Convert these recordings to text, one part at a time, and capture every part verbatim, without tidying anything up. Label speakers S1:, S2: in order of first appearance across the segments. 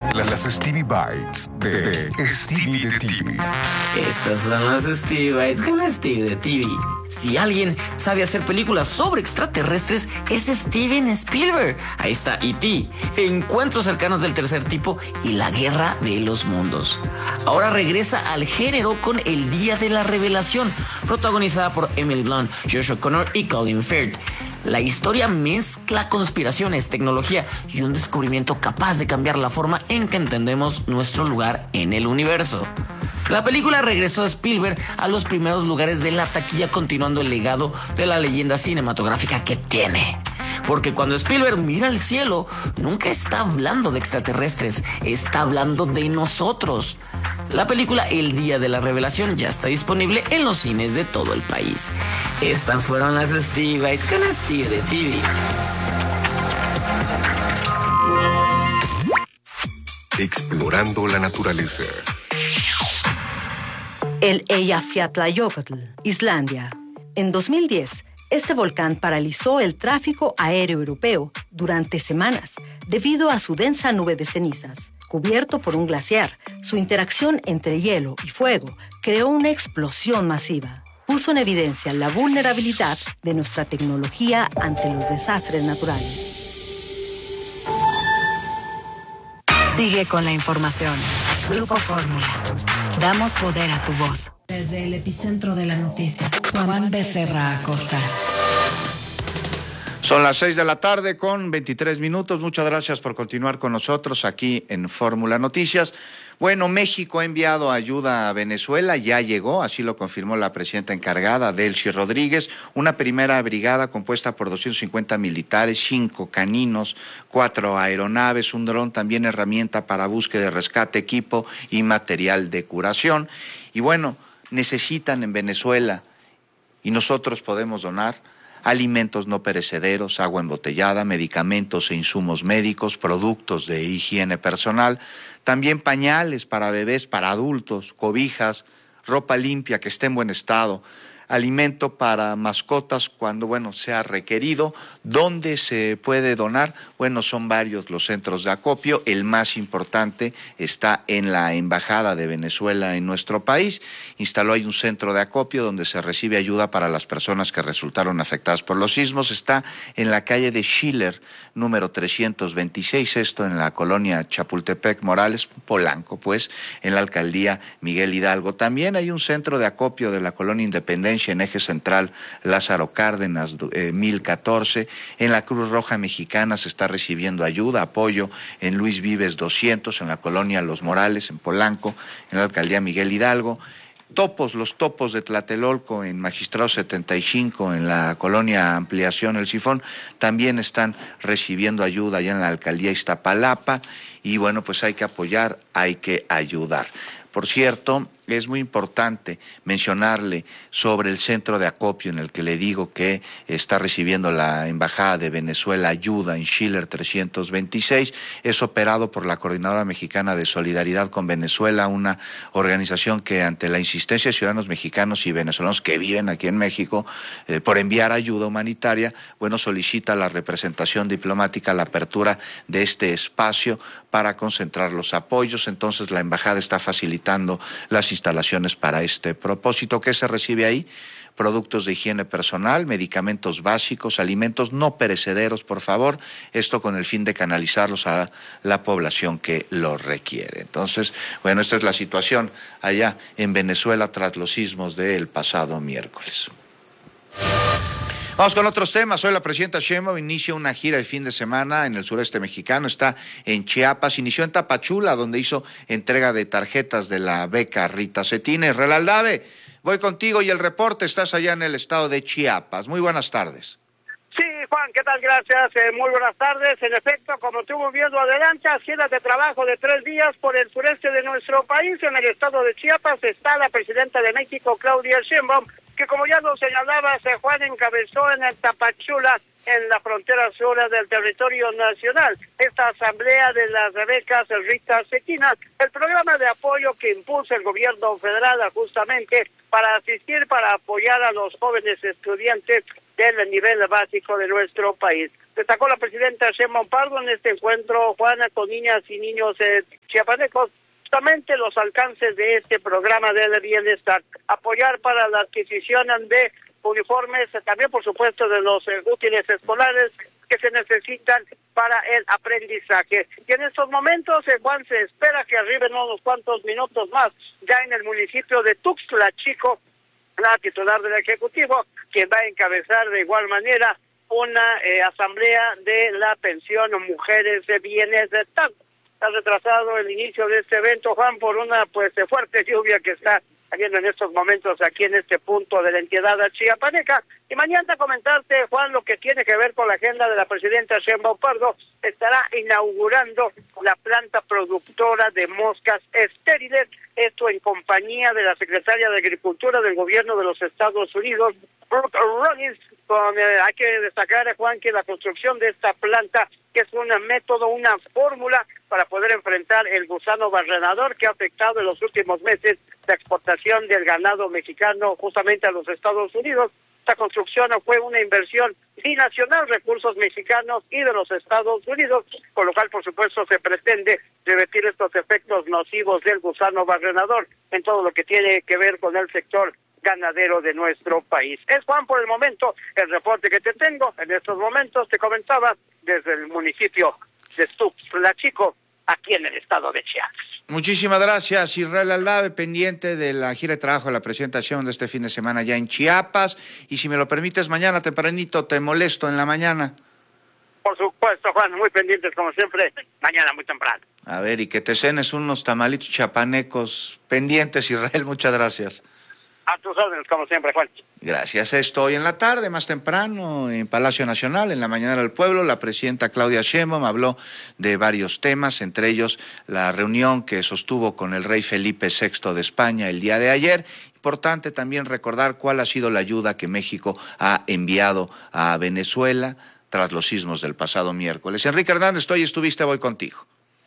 S1: Las Stevie Bites de, de Stevie de T V.
S2: Estas son las Stevie Bites con Stevie de T V. Si alguien sabe hacer películas sobre extraterrestres, es Steven Spielberg. Ahí está E T, Encuentros cercanos del tercer tipo y La guerra de los mundos. Ahora regresa al género con El día de la revelación, protagonizada por Emily Blunt, Josh O'Connor y Colin Firth. La historia mezcla conspiraciones, tecnología y un descubrimiento capaz de cambiar la forma en que entendemos nuestro lugar en el universo. La película regresó a Spielberg a los primeros lugares de la taquilla, continuando el legado de la leyenda cinematográfica que tiene. Porque cuando Spielberg mira al cielo, nunca está hablando de extraterrestres, está hablando de nosotros. La película El día de la revelación ya está disponible en los cines de todo el país. Estas fueron las Stevie Bites con Stevie de T V.
S1: Explorando la naturaleza.
S3: El Eyjafjallajökull, Islandia. En dos mil diez, este volcán paralizó el tráfico aéreo europeo durante semanas debido a su densa nube de cenizas. Cubierto por un glaciar, su interacción entre hielo y fuego creó una explosión masiva. Puso en evidencia la vulnerabilidad de nuestra tecnología ante los desastres naturales.
S4: Sigue con la información. Grupo Fórmula. Damos poder a tu voz. Desde el epicentro de la noticia, Juan Becerra Acosta.
S5: Son las seis de la tarde con veintitrés minutos. Muchas gracias por continuar con nosotros aquí en Fórmula Noticias. Bueno, México ha enviado ayuda a Venezuela, ya llegó, así lo confirmó la presidenta encargada, Delcy Rodríguez, una primera brigada compuesta por doscientos cincuenta militares, cinco caninos, cuatro aeronaves, un dron, también herramienta para búsqueda y rescate, equipo y material de curación. Y bueno, necesitan en Venezuela, y nosotros podemos donar, alimentos no perecederos, agua embotellada, medicamentos e insumos médicos, productos de higiene personal, también pañales para bebés, para adultos, cobijas, ropa limpia que esté en buen estado, alimento para mascotas cuando, bueno, sea requerido. ¿Dónde se puede donar? Bueno, son varios los centros de acopio. El más importante está en la Embajada de Venezuela en nuestro país. Instaló ahí un centro de acopio donde se recibe ayuda para las personas que resultaron afectadas por los sismos. Está en la calle de Schiller, número trescientos veintiséis, esto en la colonia Chapultepec Morales, Polanco, pues, en la alcaldía Miguel Hidalgo. También hay un centro de acopio de la colonia Independencia en Eje Central Lázaro Cárdenas, eh, mil catorce. En la Cruz Roja Mexicana se está recibiendo ayuda, apoyo en Luis Vives doscientos, en la colonia Los Morales, en Polanco, en la alcaldía Miguel Hidalgo. Topos, los topos de Tlatelolco en Magistrado setenta y cinco, en la colonia Ampliación El Sifón, también están recibiendo ayuda allá en la alcaldía Iztapalapa. Y bueno, pues hay que apoyar, hay que ayudar. Por cierto, es muy importante mencionarle sobre el centro de acopio en el que le digo que está recibiendo la Embajada de Venezuela ayuda en Schiller trescientos veintiséis. Es operado por la Coordinadora Mexicana de Solidaridad con Venezuela, una organización que ante la insistencia de ciudadanos mexicanos y venezolanos que viven aquí en México eh, por enviar ayuda humanitaria, bueno, solicita la representación diplomática, la apertura de este espacio para concentrar los apoyos. Entonces la Embajada está facilitando las instalaciones para este propósito. ¿Qué se recibe ahí? Productos de higiene personal, medicamentos básicos, alimentos no perecederos, por favor, esto con el fin de canalizarlos a la población que lo requiere. Entonces, bueno, esta es la situación allá en Venezuela tras los sismos del pasado miércoles. Vamos con otros temas. Hoy la presidenta Sheinbaum inicia una gira el fin de semana en el sureste mexicano. Está en Chiapas, inició en Tapachula, donde hizo entrega de tarjetas de la beca Rita Cetines. Relaldave, voy contigo y el reporte. Estás allá en el estado de Chiapas. Muy buenas tardes.
S6: Sí, Juan, ¿qué tal? Gracias. Eh, muy buenas tardes. En efecto, como estuvo viendo adelante, gira de trabajo de tres días por el sureste de nuestro país. En el estado de Chiapas está la presidenta de México, Claudia Sheinbaum, que como ya lo señalaba, se Juan encabezó en el Tapachula, en la frontera sur del territorio nacional, esta asamblea de las becas Rita Cetines, el programa de apoyo que impulsa el gobierno federal justamente para asistir, para apoyar a los jóvenes estudiantes del nivel básico de nuestro país. Destacó la presidenta Sheinbaum Pardo en este encuentro, Juana, con niñas y niños eh, chiapanecos, justamente los alcances de este programa del bienestar, apoyar para la adquisición de uniformes, también por supuesto de los eh, útiles escolares que se necesitan para el aprendizaje. Y en estos momentos, eh, Juan, se espera que arriben unos cuantos minutos más, ya en el municipio de Tuxtla Chico, la titular del Ejecutivo, quien va a encabezar de igual manera una eh, asamblea de la pensión Mujeres de Bienestar. Está retrasado el inicio de este evento, Juan, por una pues fuerte lluvia que está habiendo en estos momentos aquí en este punto de la entidad chiapaneca. Y mañana comentarte, Juan, lo que tiene que ver con la agenda de la presidenta Sheinbaum Pardo. Estará inaugurando la planta productora de moscas estériles, esto en compañía de la secretaria de Agricultura del gobierno de los Estados Unidos, Brooke Rollins. Con, eh, hay que destacar, Juan, que la construcción de esta planta, que es un método, una fórmula para poder enfrentar el gusano barrenador que ha afectado en los últimos meses la exportación del ganado mexicano justamente a los Estados Unidos. Esta construcción fue una inversión binacional, recursos mexicanos y de los Estados Unidos, con lo cual, por supuesto, se pretende revertir estos efectos nocivos del gusano barrenador en todo lo que tiene que ver con el sector ganadero de nuestro país. Es, Juan, por el momento, el reporte que te tengo. En estos momentos te comentaba desde el municipio de Tuxtla Chico, aquí en el estado de Chiapas.
S5: Muchísimas gracias, Israel Aldave, pendiente de la gira de trabajo de la presidenta Sheinbaum de este fin de semana ya en Chiapas. Y si me lo permites, mañana tempranito te molesto en la mañana.
S6: Por supuesto, Juan, muy pendientes como siempre, mañana muy temprano.
S5: A ver, y que te cenes unos tamalitos chiapanecos pendientes, Israel, muchas gracias.
S6: A tus órdenes, como siempre, Juan.
S5: Gracias. Esto hoy en la tarde, más temprano, en Palacio Nacional, en la Mañana del Pueblo, la presidenta Claudia Sheinbaum habló de varios temas, entre ellos la reunión que sostuvo con el rey Felipe sexto de España el día de ayer. Importante también recordar cuál ha sido la ayuda que México ha enviado a Venezuela tras los sismos del pasado miércoles. Enrique Hernández, tú estuviste, voy contigo.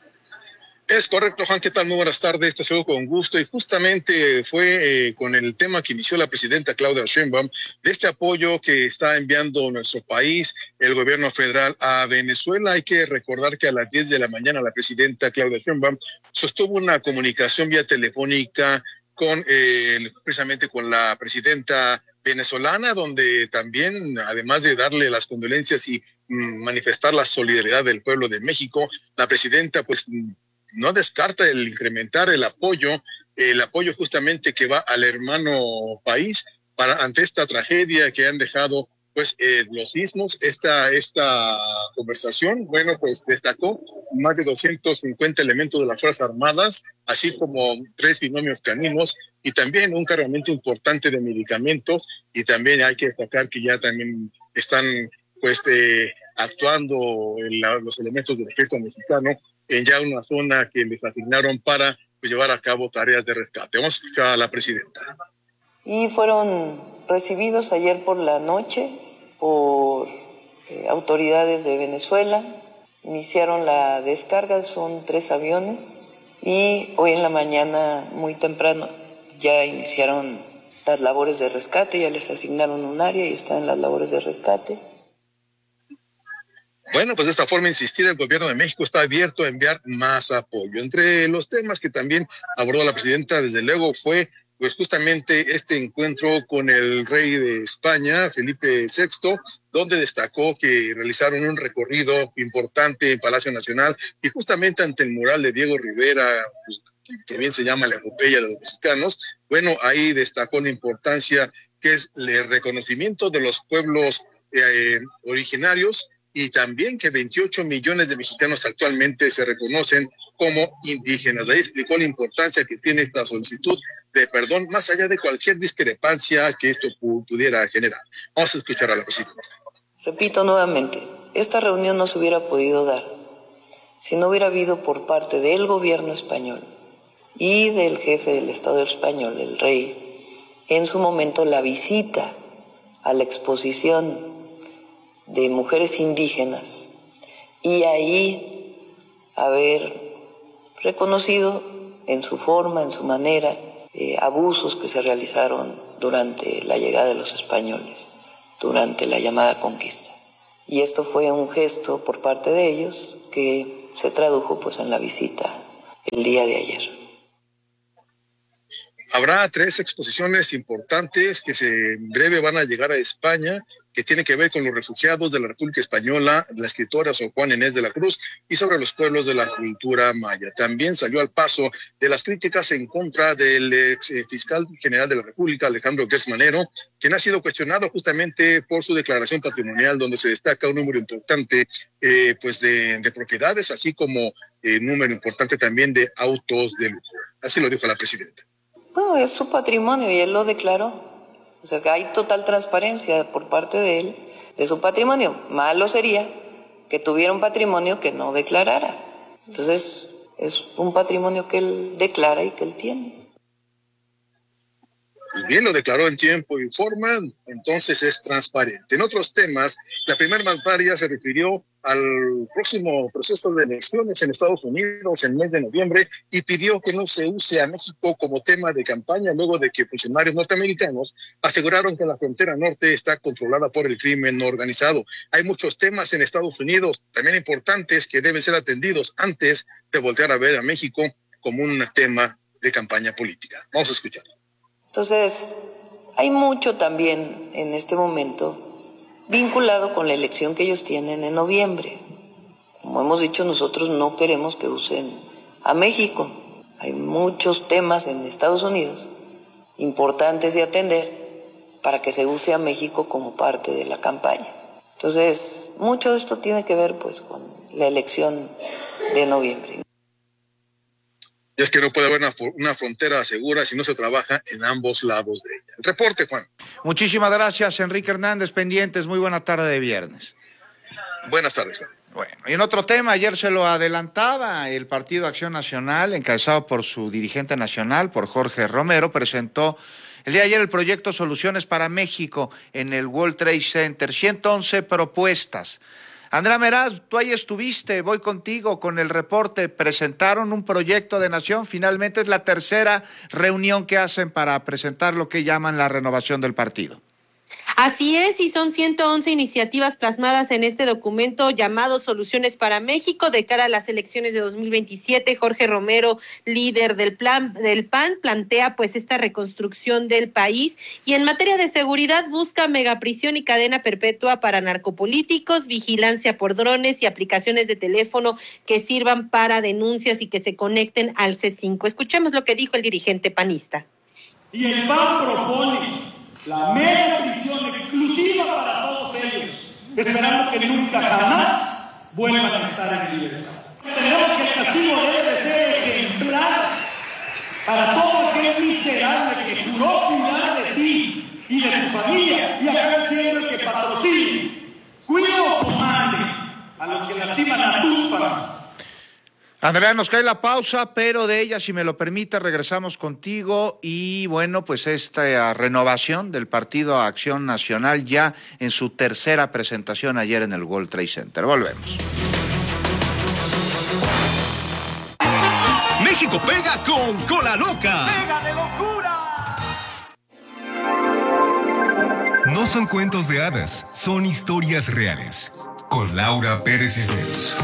S7: Es correcto, Juan, ¿qué tal? Muy buenas tardes, te saludo con gusto. Y justamente fue eh, con el tema que inició la presidenta Claudia Sheinbaum, de este apoyo que está enviando nuestro país, el gobierno federal, a Venezuela. Hay que recordar que a las diez de la mañana la presidenta Claudia Sheinbaum sostuvo una comunicación vía telefónica con eh, precisamente con la presidenta venezolana, donde también, además de darle las condolencias y mm, manifestar la solidaridad del pueblo de México, la presidenta pues no descarta el incrementar el apoyo, el apoyo justamente que va al hermano país para ante esta tragedia que han dejado pues eh, los sismos. Esta, esta conversación, bueno, pues destacó más de doscientos cincuenta elementos de las Fuerzas Armadas, así como tres binomios caninos y también un cargamento importante de medicamentos. Y también hay que destacar que ya también están pues eh, actuando en la, los elementos del ejército mexicano en ya una zona que les asignaron para pues, llevar a cabo tareas de rescate. Vamos a escuchar a la presidenta.
S8: Y fueron recibidos ayer por la noche por eh, autoridades de Venezuela. Iniciaron la descarga, son tres aviones, y hoy en la mañana muy temprano ya iniciaron las labores de rescate, ya les asignaron un área y están en las labores de rescate.
S7: Bueno, pues de esta forma, insistir, el gobierno de México está abierto a enviar más apoyo. Entre los temas que también abordó la presidenta, desde luego, fue pues justamente este encuentro con el rey de España, Felipe sexto, donde destacó que realizaron un recorrido importante en Palacio Nacional y justamente ante el mural de Diego Rivera, pues, que bien se llama la epopeya de los mexicanos. Bueno, ahí destacó la importancia que es el reconocimiento de los pueblos eh, originarios, y también que veintiocho millones de mexicanos actualmente se reconocen como indígenas. Ahí explicó la importancia que tiene esta solicitud de perdón, más allá de cualquier discrepancia que esto pudiera generar. Vamos a escuchar a la presidenta.
S8: Repito nuevamente, esta reunión no se hubiera podido dar si no hubiera habido por parte del gobierno español y del jefe del Estado español, el rey, en su momento la visita a la exposición de mujeres indígenas y ahí haber reconocido en su forma, en su manera, eh, abusos que se realizaron durante la llegada de los españoles. durante la llamada conquista. Y esto fue un gesto por parte de ellos que se tradujo pues en la visita el día de ayer.
S7: Habrá tres exposiciones importantes que se, en breve van a llegar a España, que tienen que ver con los refugiados de la República Española, la escritora Sor Juana Inés de la Cruz, y sobre los pueblos de la cultura maya. También salió al paso de las críticas en contra del ex fiscal general de la República, Alejandro Gertz Manero, quien ha sido cuestionado justamente por su declaración patrimonial, donde se destaca un número importante eh, pues de, de propiedades, así como eh, número importante también de autos de lujo. Así lo dijo la presidenta.
S8: Bueno, es su patrimonio y él lo declaró. O sea, que hay total transparencia por parte de él, de su patrimonio. Malo sería que tuviera un patrimonio que no declarara. Entonces, es un patrimonio que él declara y que él tiene.
S7: Y bien, lo declaró en tiempo y forma, entonces es transparente. En otros temas, la primera mandataria se refirió al próximo proceso de elecciones en Estados Unidos en el mes de noviembre y pidió que no se use a México como tema de campaña luego de que funcionarios norteamericanos aseguraron que la frontera norte está controlada por el crimen organizado. Hay muchos temas en Estados Unidos también importantes que deben ser atendidos antes de voltear a ver a México como un tema de campaña política. Vamos a escuchar.
S8: Entonces, hay mucho también en este momento vinculado con la elección que ellos tienen en noviembre. Como hemos dicho, nosotros no queremos que usen a México. Hay muchos temas en Estados Unidos importantes de atender para que se use a México como parte de la campaña. Entonces, mucho de esto tiene que ver pues con la elección de noviembre.
S7: Y es que no puede haber una, una frontera segura si no se trabaja en ambos lados de ella. El reporte, Juan.
S5: Muchísimas gracias, Enrique Hernández. Pendientes, muy buena tarde de viernes.
S7: Buenas tardes, Juan.
S5: Bueno, y en otro tema, ayer se lo adelantaba, el Partido Acción Nacional, encabezado por su dirigente nacional, por Jorge Romero, presentó el día de ayer el proyecto Soluciones para México en el World Trade Center, ciento once propuestas. Andrea Meraz, tú ahí estuviste, voy contigo con el reporte, presentaron un proyecto de nación, finalmente es la tercera reunión que hacen para presentar lo que llaman la renovación del partido.
S9: Así es, y son ciento once iniciativas plasmadas en este documento llamado Soluciones para México de cara a las elecciones de dos mil veintisiete. Jorge Romero, líder del plan del P A N, plantea pues esta reconstrucción del país y en materia de seguridad busca megaprisión y cadena perpetua para narcopolíticos, vigilancia por drones y aplicaciones de teléfono que sirvan para denuncias y que se conecten al C cinco. Escuchemos lo que dijo el dirigente panista.
S10: Y el P A N propone la mega prisión exclusiva para todos ellos, esperando que nunca jamás vuelvan a estar en libertad. Tenemos que el castigo debe de ser ejemplar para todo aquel miserable que juró cuidar de ti y de tu familia y acaba siendo el que patrocine, cuide o comande a los que lastiman a tu familia.
S5: Andrea, nos cae la pausa, pero de ella, si me lo permite, regresamos contigo y bueno, pues esta renovación del Partido Acción Nacional ya en su tercera presentación ayer en el World Trade Center. Volvemos.
S11: México pega con Cola Loca.
S10: ¡Pega de locura!
S1: No son cuentos de hadas, son historias reales. Con Laura Pérez Cisneros.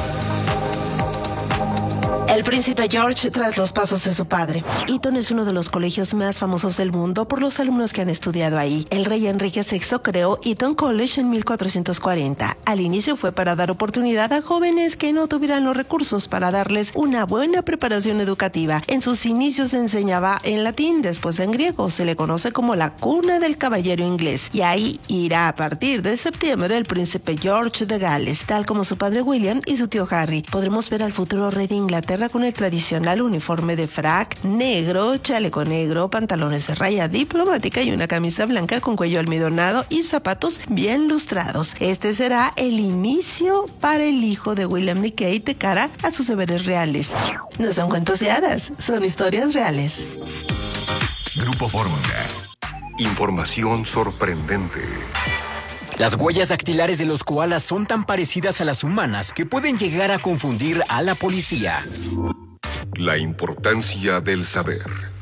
S12: El príncipe George tras los pasos de su padre. Eton es uno de los colegios más famosos del mundo por los alumnos que han estudiado ahí. El rey Enrique sexto creó Eton College en mil cuatrocientos cuarenta. Al inicio fue para dar oportunidad a jóvenes que no tuvieran los recursos para darles una buena preparación educativa. En sus inicios se enseñaba en latín, después en griego. Se le conoce como la cuna del caballero inglés. Y ahí irá a partir de septiembre el príncipe George de Gales, tal como su padre William y su tío Harry. Podremos ver al futuro rey de Inglaterra con el tradicional uniforme de frac negro, chaleco negro, pantalones de raya diplomática y una camisa blanca con cuello almidonado y zapatos bien lustrados. Este será el inicio para el hijo de William y Kate de cara a sus deberes reales. No son cuentos de hadas, son historias reales.
S1: Grupo Fórmula. Información sorprendente.
S13: Las huellas dactilares de los koalas son tan parecidas a las humanas que pueden llegar a confundir a la policía.
S1: La importancia del saber.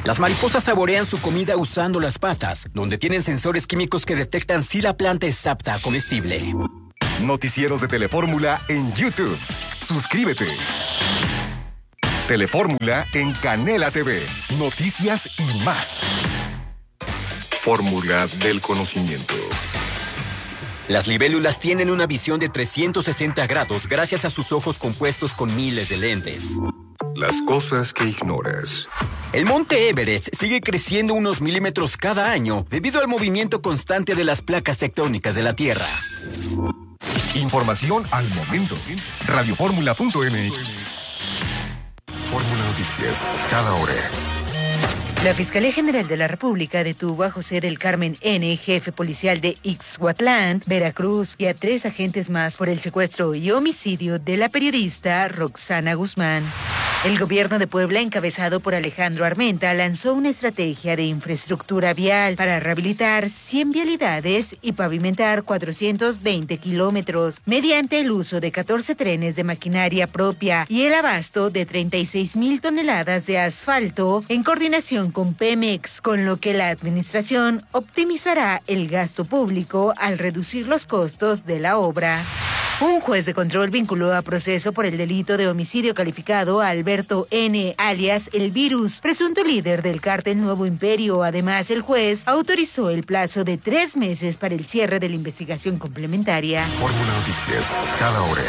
S13: Las mariposas saborean su comida usando las patas, donde tienen sensores químicos que detectan si la planta es apta a comestible.
S1: Noticieros de Telefórmula en YouTube. Suscríbete. Telefórmula en Canela T V. Noticias y más. Fórmula del conocimiento.
S13: Las libélulas tienen una visión de trescientos sesenta grados gracias a sus ojos compuestos con miles de lentes.
S1: Las cosas que ignoras.
S13: El monte Everest sigue creciendo unos milímetros cada año debido al movimiento constante de las placas tectónicas de la Tierra.
S1: Información al momento. Radioformula punto m x. Fórmula Noticias, cada hora.
S14: La Fiscalía General de la República detuvo a José del Carmen N., jefe policial de Ixhuatlán, Veracruz, y a tres agentes más por el secuestro y homicidio de la periodista Roxana Guzmán. El gobierno de Puebla, encabezado por Alejandro Armenta, lanzó una estrategia de infraestructura vial para rehabilitar cien vialidades y pavimentar cuatrocientos veinte kilómetros, mediante el uso de catorce trenes de maquinaria propia y el abasto de treinta y seis mil toneladas de asfalto en coordinación con Pemex, con lo que la administración optimizará el gasto público al reducir los costos de la obra. Un juez de control vinculó a proceso por el delito de homicidio calificado a Alberto N., alias El Virus, presunto líder del cártel Nuevo Imperio. Además, el juez autorizó el plazo de tres meses para el cierre de la investigación complementaria.
S1: Fórmula Noticias, cada hora.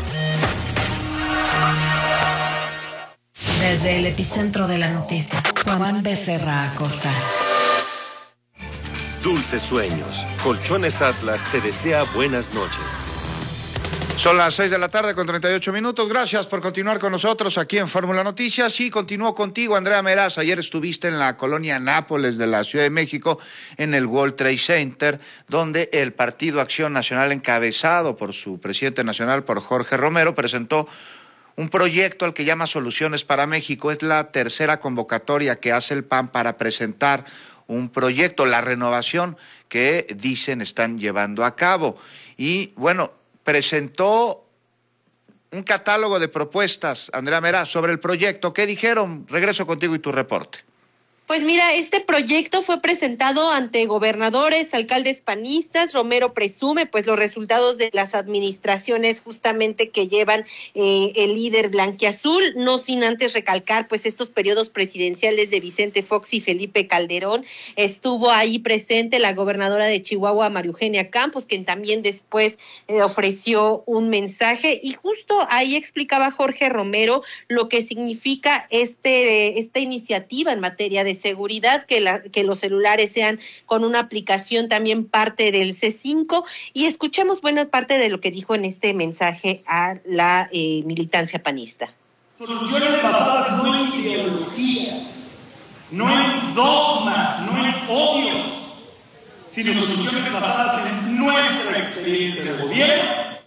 S4: Desde el epicentro de la noticia, Juan Becerra Acosta.
S15: Dulces sueños. Colchones Atlas te desea buenas noches.
S5: Son las seis de la tarde con treinta y ocho minutos. Gracias por continuar con nosotros aquí en Fórmula Noticias. Y continúo contigo, Andrea Meraz. Ayer estuviste en la colonia Nápoles de la Ciudad de México, en el World Trade Center, donde el Partido Acción Nacional, encabezado por su presidente nacional, por Jorge Romero, presentó un proyecto al que llama Soluciones para México. Es la tercera convocatoria que hace el P A N para presentar un proyecto, la renovación que dicen están llevando a cabo. Y bueno, presentó un catálogo de propuestas, Andrea Meraz, sobre el proyecto. ¿Qué dijeron? Regreso contigo y tu reporte.
S9: Pues mira, este proyecto fue presentado ante gobernadores, alcaldes panistas. Romero presume pues los resultados de las administraciones justamente que llevan eh, el líder blanquiazul, no sin antes recalcar pues estos periodos presidenciales de Vicente Fox y Felipe Calderón. Estuvo ahí presente la gobernadora de Chihuahua, María Eugenia Campos, quien también después eh, ofreció un mensaje, y justo ahí explicaba Jorge Romero lo que significa este esta iniciativa en materia de seguridad, que, la, que los celulares sean con una aplicación también parte del C cinco, y escuchemos buena parte de lo que dijo en este mensaje a la eh, militancia panista.
S10: Soluciones basadas no en ideologías, no en dogmas, no en odios, sino soluciones basadas en nuestra experiencia de gobierno.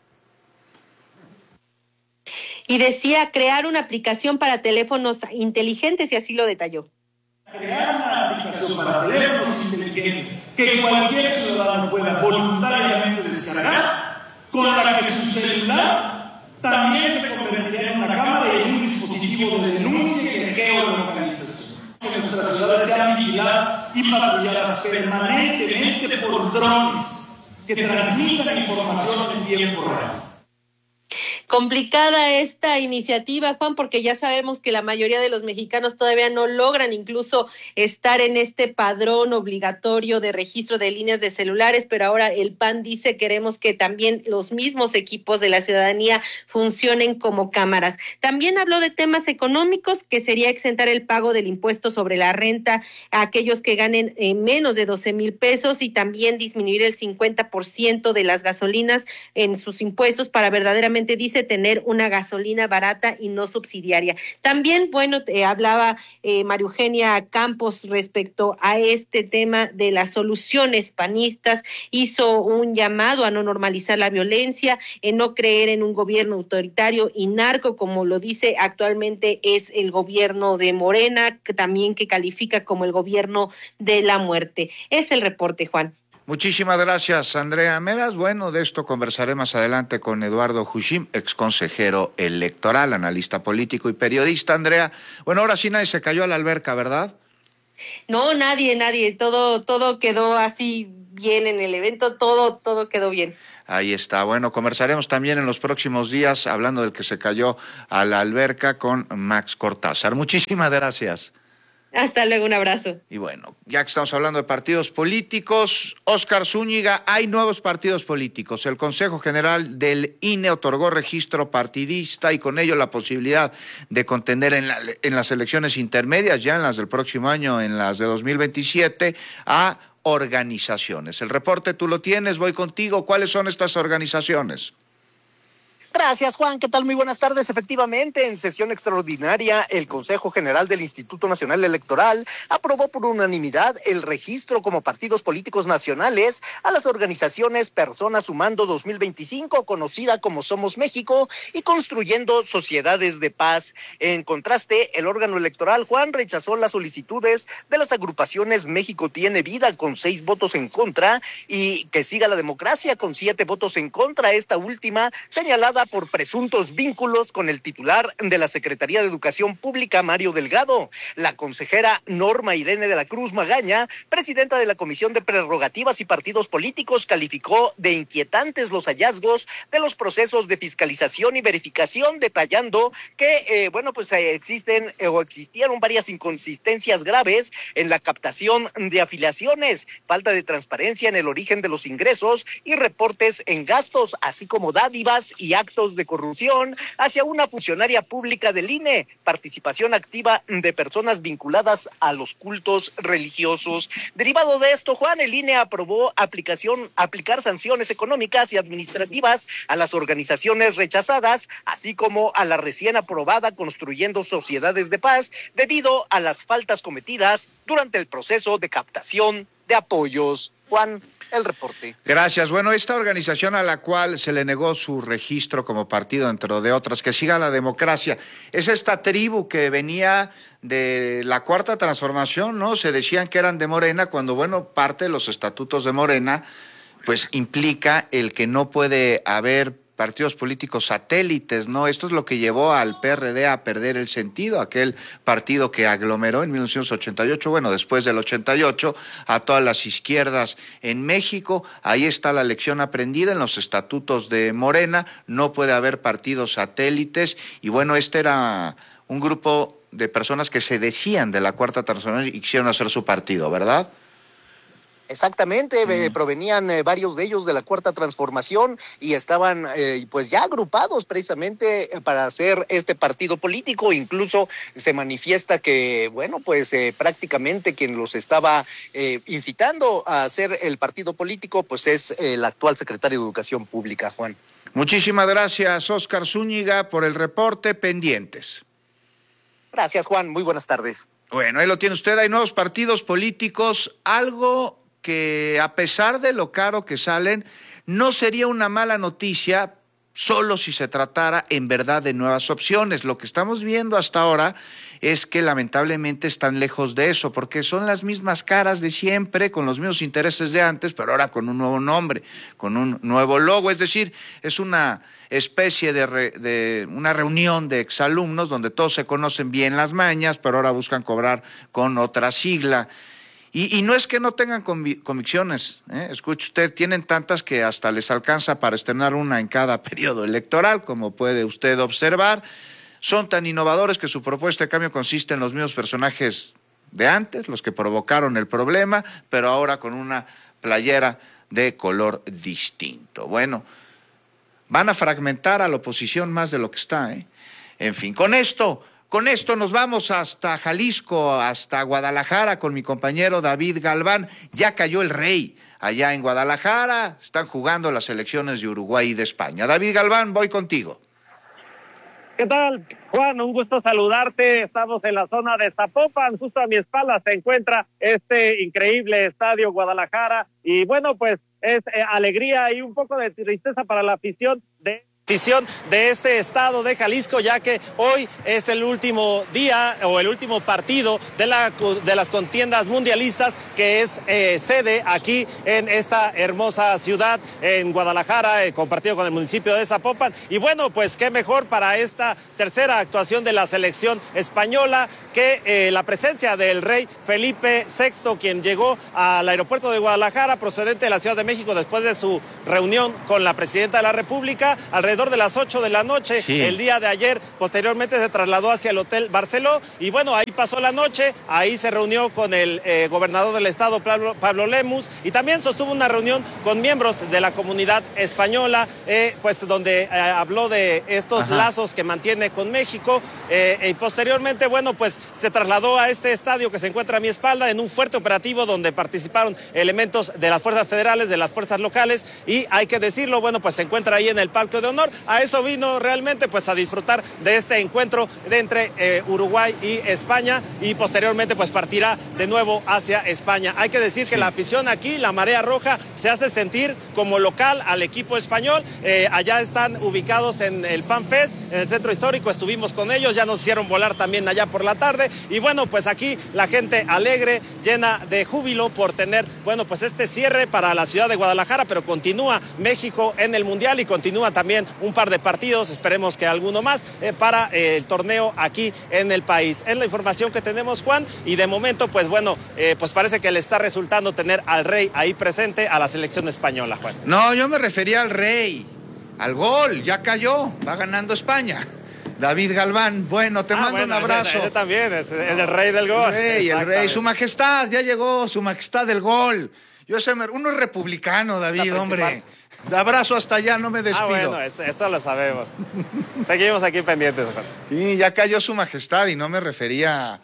S9: Y decía crear una aplicación para teléfonos inteligentes, y así lo detalló.
S10: Crear una aplicación para teléfonos inteligentes que cualquier ciudadano pueda voluntariamente descargar, con la que su celular también se convertirá en una cámara y en un dispositivo de denuncia y de geolocalización. Que nuestras ciudades sean vigiladas y patrulladas permanentemente por drones que transmitan información en tiempo real.
S9: Complicada esta iniciativa, Juan, porque ya sabemos que la mayoría de los mexicanos todavía no logran incluso estar en este padrón obligatorio de registro de líneas de celulares, pero ahora el P A N dice queremos que también los mismos equipos de la ciudadanía funcionen como cámaras. También habló de temas económicos, que sería exentar el pago del impuesto sobre la renta a aquellos que ganen eh, menos de doce mil pesos, y también disminuir el cincuenta por ciento de las gasolinas en sus impuestos para verdaderamente, dice, tener una gasolina barata y no subsidiaria. También, bueno, eh, hablaba eh, María Eugenia Campos respecto a este tema de las soluciones panistas, hizo un llamado a no normalizar la violencia, en no creer en un gobierno autoritario y narco, como lo dice actualmente es el gobierno de Morena, que también que califica como el gobierno de la muerte. Es el reporte, Juan.
S5: Muchísimas gracias, Andrea Meraz. Bueno, de esto conversaré más adelante con Eduardo Jushim, exconsejero electoral, analista político y periodista. Andrea, bueno, ahora sí nadie se cayó a la alberca, ¿verdad?
S9: No, nadie, nadie, todo, todo quedó así bien en el evento, todo, todo quedó bien.
S5: Ahí está. Bueno, conversaremos también en los próximos días, hablando del que se cayó a la alberca, con Max Cortázar. Muchísimas gracias.
S9: Hasta luego, un abrazo.
S5: Y bueno, ya que estamos hablando de partidos políticos, Óscar Zúñiga, hay nuevos partidos políticos. El Consejo General del I N E otorgó registro partidista y con ello la posibilidad de contender en, la, en las elecciones intermedias, ya en las del próximo año, en las de dos mil veintisiete, a organizaciones. El reporte tú lo tienes, voy contigo. ¿Cuáles son estas organizaciones?
S16: Gracias, Juan. ¿Qué tal? Muy buenas tardes. Efectivamente, en sesión extraordinaria, el Consejo General del Instituto Nacional Electoral aprobó por unanimidad el registro como partidos políticos nacionales a las organizaciones Personas Sumando dos mil veinticinco, conocida como Somos México, y Construyendo Sociedades de Paz. En contraste, el órgano electoral, Juan, rechazó las solicitudes de las agrupaciones México Tiene Vida con seis votos en contra y Que Siga la Democracia con siete votos en contra, esta última señalada por presuntos vínculos con el titular de la Secretaría de Educación Pública, Mario Delgado. La consejera Norma Irene de la Cruz Magaña, presidenta de la Comisión de Prerrogativas y Partidos Políticos, calificó de inquietantes los hallazgos de los procesos de fiscalización y verificación, detallando que, eh, bueno, pues eh, existen eh, o existieron varias inconsistencias graves en la captación de afiliaciones, falta de transparencia en el origen de los ingresos y reportes en gastos, así como dádivas y actos de corrupción hacia una funcionaria pública del I N E, participación activa de personas vinculadas a los cultos religiosos. Derivado de esto, Juan, el I N E aprobó aplicación, aplicar sanciones económicas y administrativas a las organizaciones rechazadas, así como a la recién aprobada Construyendo Sociedades de Paz, debido a las faltas cometidas durante el proceso de captación de apoyos. Juan, el reporte.
S5: Gracias. Bueno, esta organización a la cual se le negó su registro como partido, entre de otras, Que Siga la Democracia, es esta tribu que venía de la Cuarta Transformación, ¿no? Se decían que eran de Morena, cuando, bueno, parte de los estatutos de Morena, pues implica el que no puede haber partidos políticos satélites, ¿no? Esto es lo que llevó al P R D a perder el sentido, aquel partido que aglomeró en mil novecientos ochenta y ocho, bueno, después del ochenta y ocho, a todas las izquierdas en México. Ahí está la lección aprendida en los estatutos de Morena, no puede haber partidos satélites, y bueno, este era un grupo de personas que se decían de la Cuarta Transformación y quisieron hacer su partido, ¿verdad?
S16: Exactamente, mm. eh, provenían eh, varios de ellos de la Cuarta Transformación y estaban eh, pues ya agrupados precisamente para hacer este partido político. Incluso se manifiesta que, bueno, pues eh, prácticamente quien los estaba eh, incitando a hacer el partido político pues es el actual secretario de Educación Pública, Juan.
S5: Muchísimas gracias, Óscar Zúñiga, por el reporte. Pendientes.
S16: Gracias, Juan. Muy buenas tardes.
S5: Bueno, ahí lo tiene usted. Hay nuevos partidos políticos, algo que a pesar de lo caro que salen, no sería una mala noticia solo si se tratara en verdad de nuevas opciones. Lo que estamos viendo hasta ahora es que lamentablemente están lejos de eso, porque son las mismas caras de siempre, con los mismos intereses de antes, pero ahora con un nuevo nombre, con un nuevo logo. Es decir, es una especie de, re, de una reunión de exalumnos donde todos se conocen bien las mañas, pero ahora buscan cobrar con otra sigla. Y, y no es que no tengan convi- convicciones, ¿eh? Escuche usted, tienen tantas que hasta les alcanza para estrenar una en cada periodo electoral, como puede usted observar. Son tan innovadores que su propuesta de cambio consiste en los mismos personajes de antes, los que provocaron el problema, pero ahora con una playera de color distinto. Bueno, van a fragmentar a la oposición más de lo que está, ¿eh? En fin, con esto... Con esto nos vamos hasta Jalisco, hasta Guadalajara, con mi compañero David Galván. Ya cayó el rey allá en Guadalajara, están jugando las selecciones de Uruguay y de España. David Galván, voy contigo.
S17: ¿Qué tal, Juan? Un gusto saludarte. Estamos en la zona de Zapopan, justo a mi espalda se encuentra este increíble estadio Guadalajara. Y bueno, pues es eh, alegría y un poco de tristeza para la afición de
S18: afición de este estado de Jalisco, ya que hoy es el último día o el último partido de, la, de las contiendas mundialistas que es eh, sede aquí en esta hermosa ciudad, en Guadalajara, eh, compartido con el municipio de Zapopan. Y bueno, pues qué mejor para esta tercera actuación de la selección española que eh, la presencia del rey Felipe sexto, quien llegó al aeropuerto de Guadalajara procedente de la Ciudad de México después de su reunión con la presidenta de la República, alrededor de las ocho de la noche, sí. El día de ayer. Posteriormente se trasladó hacia el Hotel Barceló y bueno, ahí pasó la noche, ahí se reunió con el eh, gobernador del estado, Pablo, Pablo Lemus, y también sostuvo una reunión con miembros de la comunidad española, eh, pues donde eh, habló de estos Ajá. lazos que mantiene con México, eh, y posteriormente, bueno, pues se trasladó a este estadio que se encuentra a mi espalda en un fuerte operativo donde participaron elementos de las fuerzas federales, de las fuerzas locales, y hay que decirlo, bueno, pues se encuentra ahí en el Palco de Honor. A eso vino realmente, pues a disfrutar de este encuentro de entre eh, Uruguay y España, y posteriormente pues partirá de nuevo hacia España. Hay que decir que sí. La afición aquí, la Marea Roja, se hace sentir como local al equipo español. Eh, allá están ubicados en el Fan Fest, en el centro histórico, estuvimos con ellos, ya nos hicieron volar también allá por la tarde, y bueno, pues aquí la gente alegre, llena de júbilo por tener, bueno, pues este cierre para la ciudad de Guadalajara, pero continúa México en el Mundial y continúa también un par de partidos, esperemos que alguno más, eh, para eh, el torneo aquí en el país. Es la información que tenemos, Juan, y de momento, pues bueno, eh, pues parece que le está resultando tener al rey ahí presente a la selección española, Juan.
S5: No, yo me refería al rey, al gol, ya cayó, va ganando España. David Galván, bueno, te ah, mando bueno, un abrazo.
S18: Ese, ese también, es, es el rey del gol.
S5: El rey, el rey, su majestad, ya llegó, su majestad del gol. Yo sé, uno es republicano, David, hombre. De abrazo hasta allá, no me despido.
S18: Ah, bueno, eso, eso lo sabemos. Seguimos aquí pendientes, Juan.
S5: Sí, ya cayó su majestad y no me refería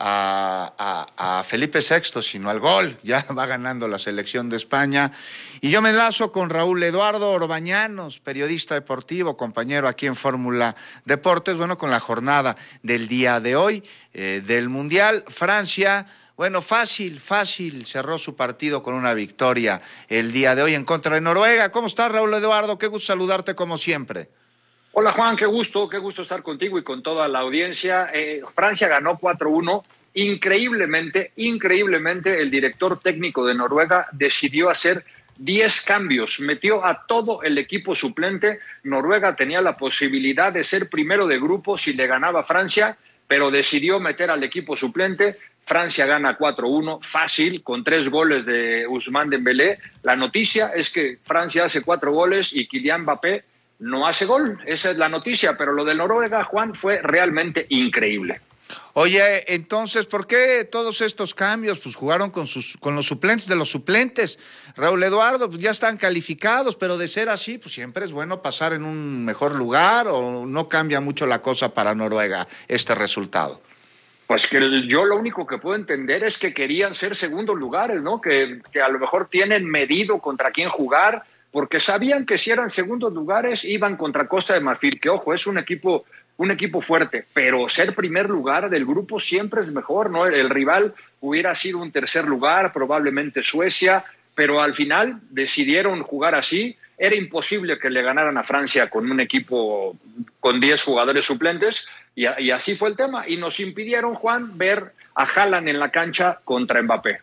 S5: a, a, a Felipe sexto, sino al gol. Ya va ganando la selección de España. Y yo me enlazo con Raúl Eduardo Orbañanos, periodista deportivo, compañero aquí en Fórmula Deportes, bueno, con la jornada del día de hoy, eh, del Mundial. Francia, bueno, fácil, fácil, cerró su partido con una victoria el día de hoy en contra de Noruega. ¿Cómo estás, Raúl Eduardo? Qué gusto saludarte como siempre.
S19: Hola, Juan, qué gusto, qué gusto estar contigo y con toda la audiencia. Eh, Francia ganó cuatro uno. Increíblemente, increíblemente, el director técnico de Noruega decidió hacer diez cambios, metió a todo el equipo suplente. Noruega tenía la posibilidad de ser primero de grupo si le ganaba a Francia, pero decidió meter al equipo suplente. Francia gana cuatro uno, fácil, con tres goles de Ousmane Dembélé. La noticia es que Francia hace cuatro goles y Kylian Mbappé no hace gol. Esa es la noticia, pero lo de Noruega, Juan, fue realmente increíble.
S5: Oye, entonces, ¿por qué todos estos cambios? Pues jugaron con sus con los suplentes de los suplentes. Raúl Eduardo, pues ya están calificados, pero de ser así, pues siempre es bueno pasar en un mejor lugar, o no cambia mucho la cosa para Noruega este resultado.
S19: Pues que yo lo único que puedo entender es que querían ser segundos lugares, ¿no? Que, que a lo mejor tienen medido contra quién jugar, porque sabían que si eran segundos lugares iban contra Costa de Marfil, que ojo, es un equipo, un equipo fuerte, pero ser primer lugar del grupo siempre es mejor, ¿no? El rival hubiera sido un tercer lugar, probablemente Suecia, pero al final decidieron jugar así. Era imposible que le ganaran a Francia con un equipo con diez jugadores suplentes, y, y así fue el tema. Y nos impidieron, Juan, ver a Haaland en la cancha contra Mbappé.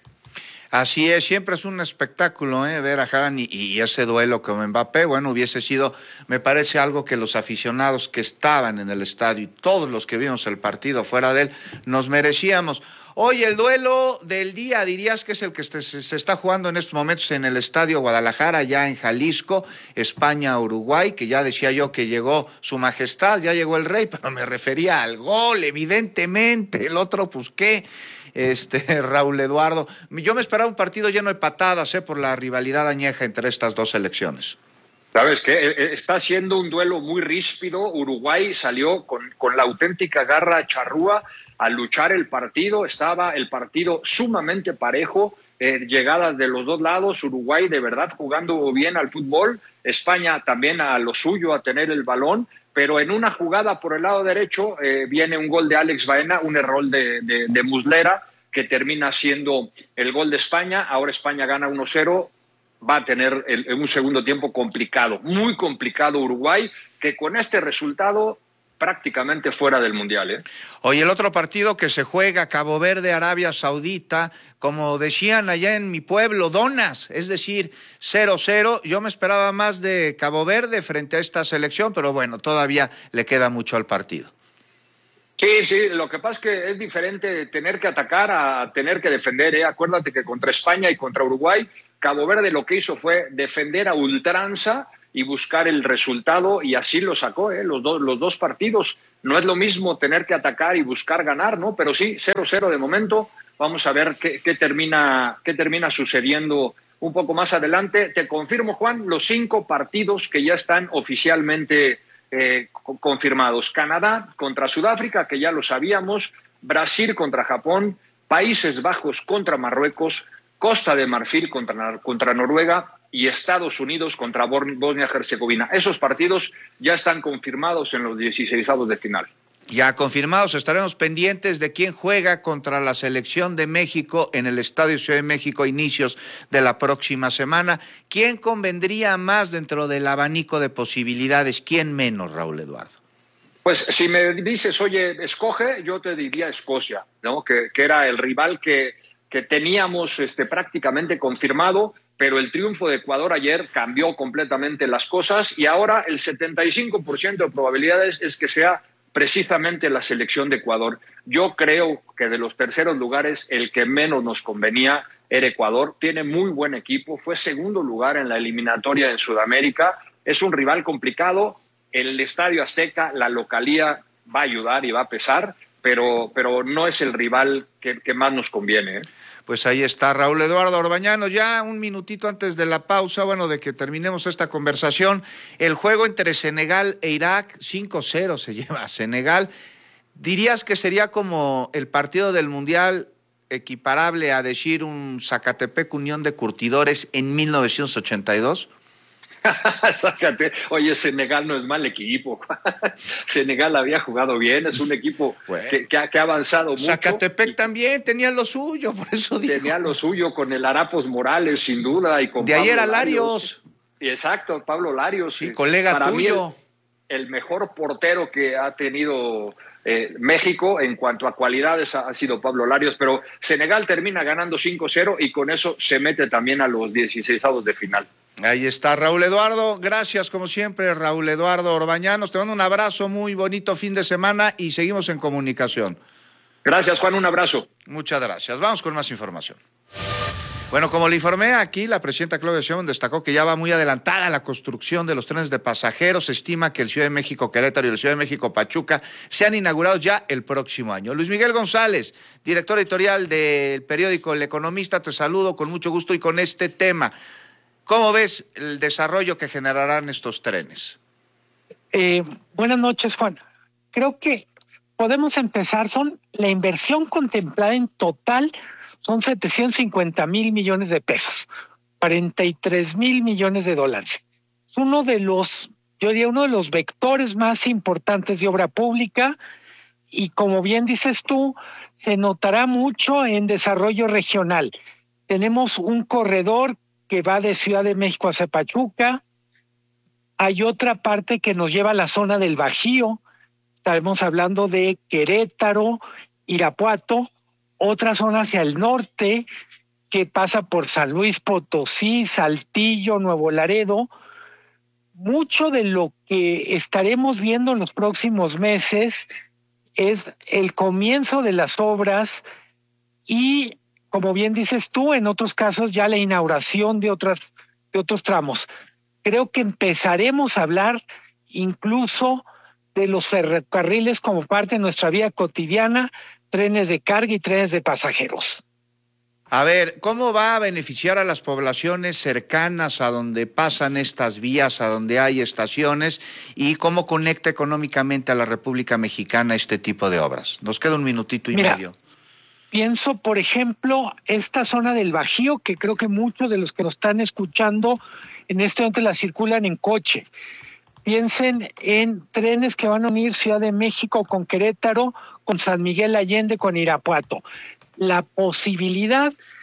S5: Así es, siempre es un espectáculo, ¿eh? Ver a Haaland y, y ese duelo con Mbappé. Bueno, hubiese sido, me parece, algo que los aficionados que estaban en el estadio y todos los que vimos el partido fuera de él, nos merecíamos. Oye, el duelo del día, dirías que es el que se, se está jugando en estos momentos en el Estadio Guadalajara, ya en Jalisco, España-Uruguay, que ya decía yo que llegó su majestad, ya llegó el rey, pero me refería al gol, evidentemente. El otro, pues, ¿qué? Este, Raúl Eduardo. Yo me esperaba un partido lleno de patadas, ¿eh? Por la rivalidad añeja entre estas dos selecciones.
S19: ¿Sabes qué? Está siendo un duelo muy ríspido. Uruguay salió con, con la auténtica garra charrúa a luchar el partido. Estaba el partido sumamente parejo, eh, llegadas de los dos lados. Uruguay de verdad jugando bien al fútbol. España también a lo suyo, a tener el balón. Pero en una jugada por el lado derecho eh, viene un gol de Alex Baena, un error de, de, de Muslera, que termina siendo el gol de España. Ahora España gana uno cero. va a tener el, un segundo tiempo complicado, muy complicado Uruguay, que con este resultado prácticamente fuera del Mundial, ¿eh?
S5: Oye, el otro partido que se juega, Cabo Verde, Arabia Saudita, como decían allá en mi pueblo, donas, es decir, cero cero. Yo me esperaba más de Cabo Verde frente a esta selección, pero bueno, todavía le queda mucho al partido.
S19: Sí, sí, lo que pasa es que es diferente tener que atacar a tener que defender, ¿eh? Acuérdate que contra España y contra Uruguay, Cabo Verde lo que hizo fue defender a ultranza y buscar el resultado, y así lo sacó, ¿eh? los, do, los dos partidos. No es lo mismo tener que atacar y buscar ganar, ¿no? Pero sí, cero cero de momento. Vamos a ver qué, qué, termina, qué termina sucediendo un poco más adelante. Te confirmo, Juan, los cinco partidos que ya están oficialmente eh, confirmados. Canadá contra Sudáfrica, que ya lo sabíamos. Brasil contra Japón. Países Bajos contra Marruecos. Costa de Marfil contra, contra Noruega. Y Estados Unidos contra Bosnia-Herzegovina. Esos partidos ya están confirmados en los dieciseisavos de final.
S5: Ya confirmados, estaremos pendientes de quién juega contra la selección de México en el Estadio Ciudad de México a inicios de la próxima semana. ¿Quién convendría más dentro del abanico de posibilidades? ¿Quién menos, Raúl Eduardo?
S19: Pues si me dices, oye, escoge, yo te diría Escocia, ¿no? Que, que era el rival que, que teníamos este, prácticamente confirmado. Pero el triunfo de Ecuador ayer cambió completamente las cosas y ahora el setenta y cinco por ciento de probabilidades es que sea precisamente la selección de Ecuador. Yo creo que de los terceros lugares el que menos nos convenía era Ecuador. Tiene muy buen equipo, fue segundo lugar en la eliminatoria en Sudamérica. Es un rival complicado. El Estadio Azteca, la localía va a ayudar y va a pesar, pero, pero no es el rival que, que más nos conviene, ¿eh?
S5: Pues ahí está Raúl Eduardo Orbañanos, ya un minutito antes de la pausa, bueno, de que terminemos esta conversación, el juego entre Senegal e Irak, cinco cero se lleva a Senegal. ¿Dirías que sería como el partido del Mundial equiparable a decir un Zacatepec Unión de Curtidores en mil novecientos ochenta y dos?
S19: Sácate. Oye, Senegal no es mal equipo. Senegal había jugado bien, es un equipo bueno, que, que, ha, que ha avanzado mucho.
S5: Zacatepec también tenía lo suyo, por eso digo.
S19: Tenía lo suyo con el Arapos Morales, sin duda, y con
S5: de
S19: Pablo
S5: ayer a
S19: Larios. Exacto, Pablo Larios.
S5: Sí, colega
S19: para
S5: tuyo.
S19: Mí el, el mejor portero que ha tenido eh, México en cuanto a cualidades ha, ha sido Pablo Larios, pero Senegal termina ganando cinco cero y con eso se mete también a los dieciseisavos de final.
S5: Ahí está Raúl Eduardo, gracias como siempre Raúl Eduardo Orbañanos, te mando un abrazo, muy bonito fin de semana y seguimos en comunicación.
S19: Gracias Juan, un abrazo.
S5: Muchas gracias, vamos con más información. Bueno, como le informé aquí, la presidenta Claudia Sheinbaum destacó que ya va muy adelantada la construcción de los trenes de pasajeros. Se estima que el Ciudad de México Querétaro y el Ciudad de México Pachuca sean inaugurados ya el próximo año. Luis Miguel González, director editorial del periódico El Economista, te saludo con mucho gusto y con este tema. ¿Cómo ves el desarrollo que generarán estos trenes?
S20: Eh, buenas noches, Juan. Creo que podemos empezar, son la inversión contemplada en total son setecientos cincuenta mil millones de pesos, cuarenta y tres mil millones de dólares. Es uno de los, yo diría, uno de los vectores más importantes de obra pública y como bien dices tú, se notará mucho en desarrollo regional. Tenemos un corredor que va de Ciudad de México hacia Pachuca. Hay otra parte que nos lleva a la zona del Bajío. Estaremos hablando de Querétaro, Irapuato. Otra zona hacia el norte que pasa por San Luis Potosí, Saltillo, Nuevo Laredo. Mucho de lo que estaremos viendo en los próximos meses es el comienzo de las obras y, como bien dices tú, en otros casos ya la inauguración de otras de otros tramos. Creo que empezaremos a hablar incluso de los ferrocarriles como parte de nuestra vida cotidiana, trenes de carga y trenes de pasajeros.
S5: A ver, ¿cómo va a beneficiar a las poblaciones cercanas a donde pasan estas vías, a donde hay estaciones, y cómo conecta económicamente a la República Mexicana este tipo de obras? Nos queda un minutito y
S20: Mira,
S5: medio.
S20: Pienso, por ejemplo, esta zona del Bajío, que creo que muchos de los que nos están escuchando en este momento la circulan en coche. Piensen en trenes que van a unir Ciudad de México con Querétaro, con San Miguel Allende, con Irapuato. La posibilidad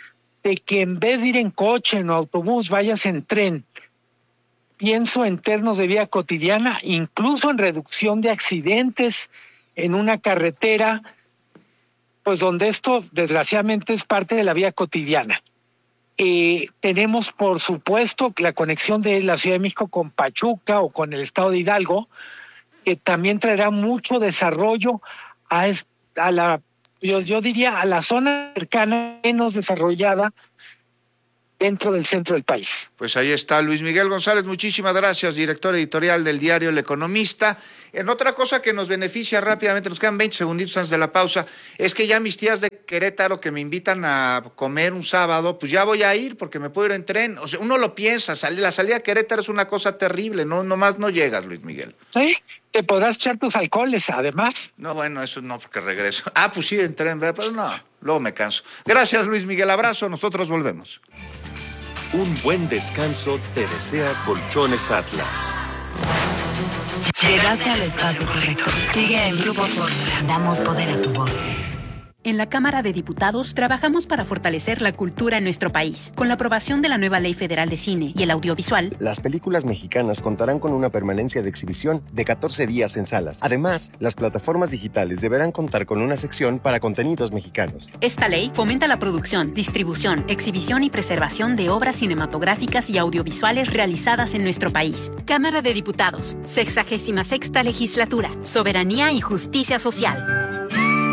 S20: de que en vez de ir en coche, en autobús, vayas en tren. Pienso en términos de vida cotidiana, incluso en reducción de accidentes en una carretera, pues donde esto desgraciadamente es parte de la vida cotidiana. Eh, tenemos, por supuesto, la conexión de la Ciudad de México con Pachuca o con el estado de Hidalgo, que también traerá mucho desarrollo a, a la, yo, yo diría, a la zona cercana menos desarrollada dentro del centro del país.
S5: Pues ahí está Luis Miguel González, muchísimas gracias, director editorial del diario El Economista. En otra cosa que nos beneficia rápidamente, nos quedan veinte segunditos antes de la pausa, es que ya mis tías de Querétaro que me invitan a comer un sábado, pues ya voy a ir porque me puedo ir en tren. O sea, uno lo piensa, sal, la salida a Querétaro es una cosa terrible, no nomás no llegas, Luis Miguel.
S20: Sí, te podrás echar tus alcoholes, además.
S5: No, bueno, eso no, porque regreso. Ah, pues sí, en tren, pero no, luego me canso. Gracias, Luis Miguel, abrazo, nosotros volvemos.
S15: Un buen descanso te desea Colchones Atlas.
S4: Llegaste al espacio correcto. Sigue en Grupo Fórmula. Damos poder a tu voz.
S21: En la Cámara de Diputados trabajamos para fortalecer la cultura en nuestro país. Con la aprobación de la nueva Ley Federal de Cine y el Audiovisual,
S22: las películas mexicanas contarán con una permanencia de exhibición de catorce días en salas. Además, las plataformas digitales deberán contar con una sección para contenidos mexicanos.
S21: Esta ley fomenta la producción, distribución, exhibición y preservación de obras cinematográficas y audiovisuales realizadas en nuestro país. Cámara de Diputados, sexagésima sexta legislatura, soberanía y justicia social.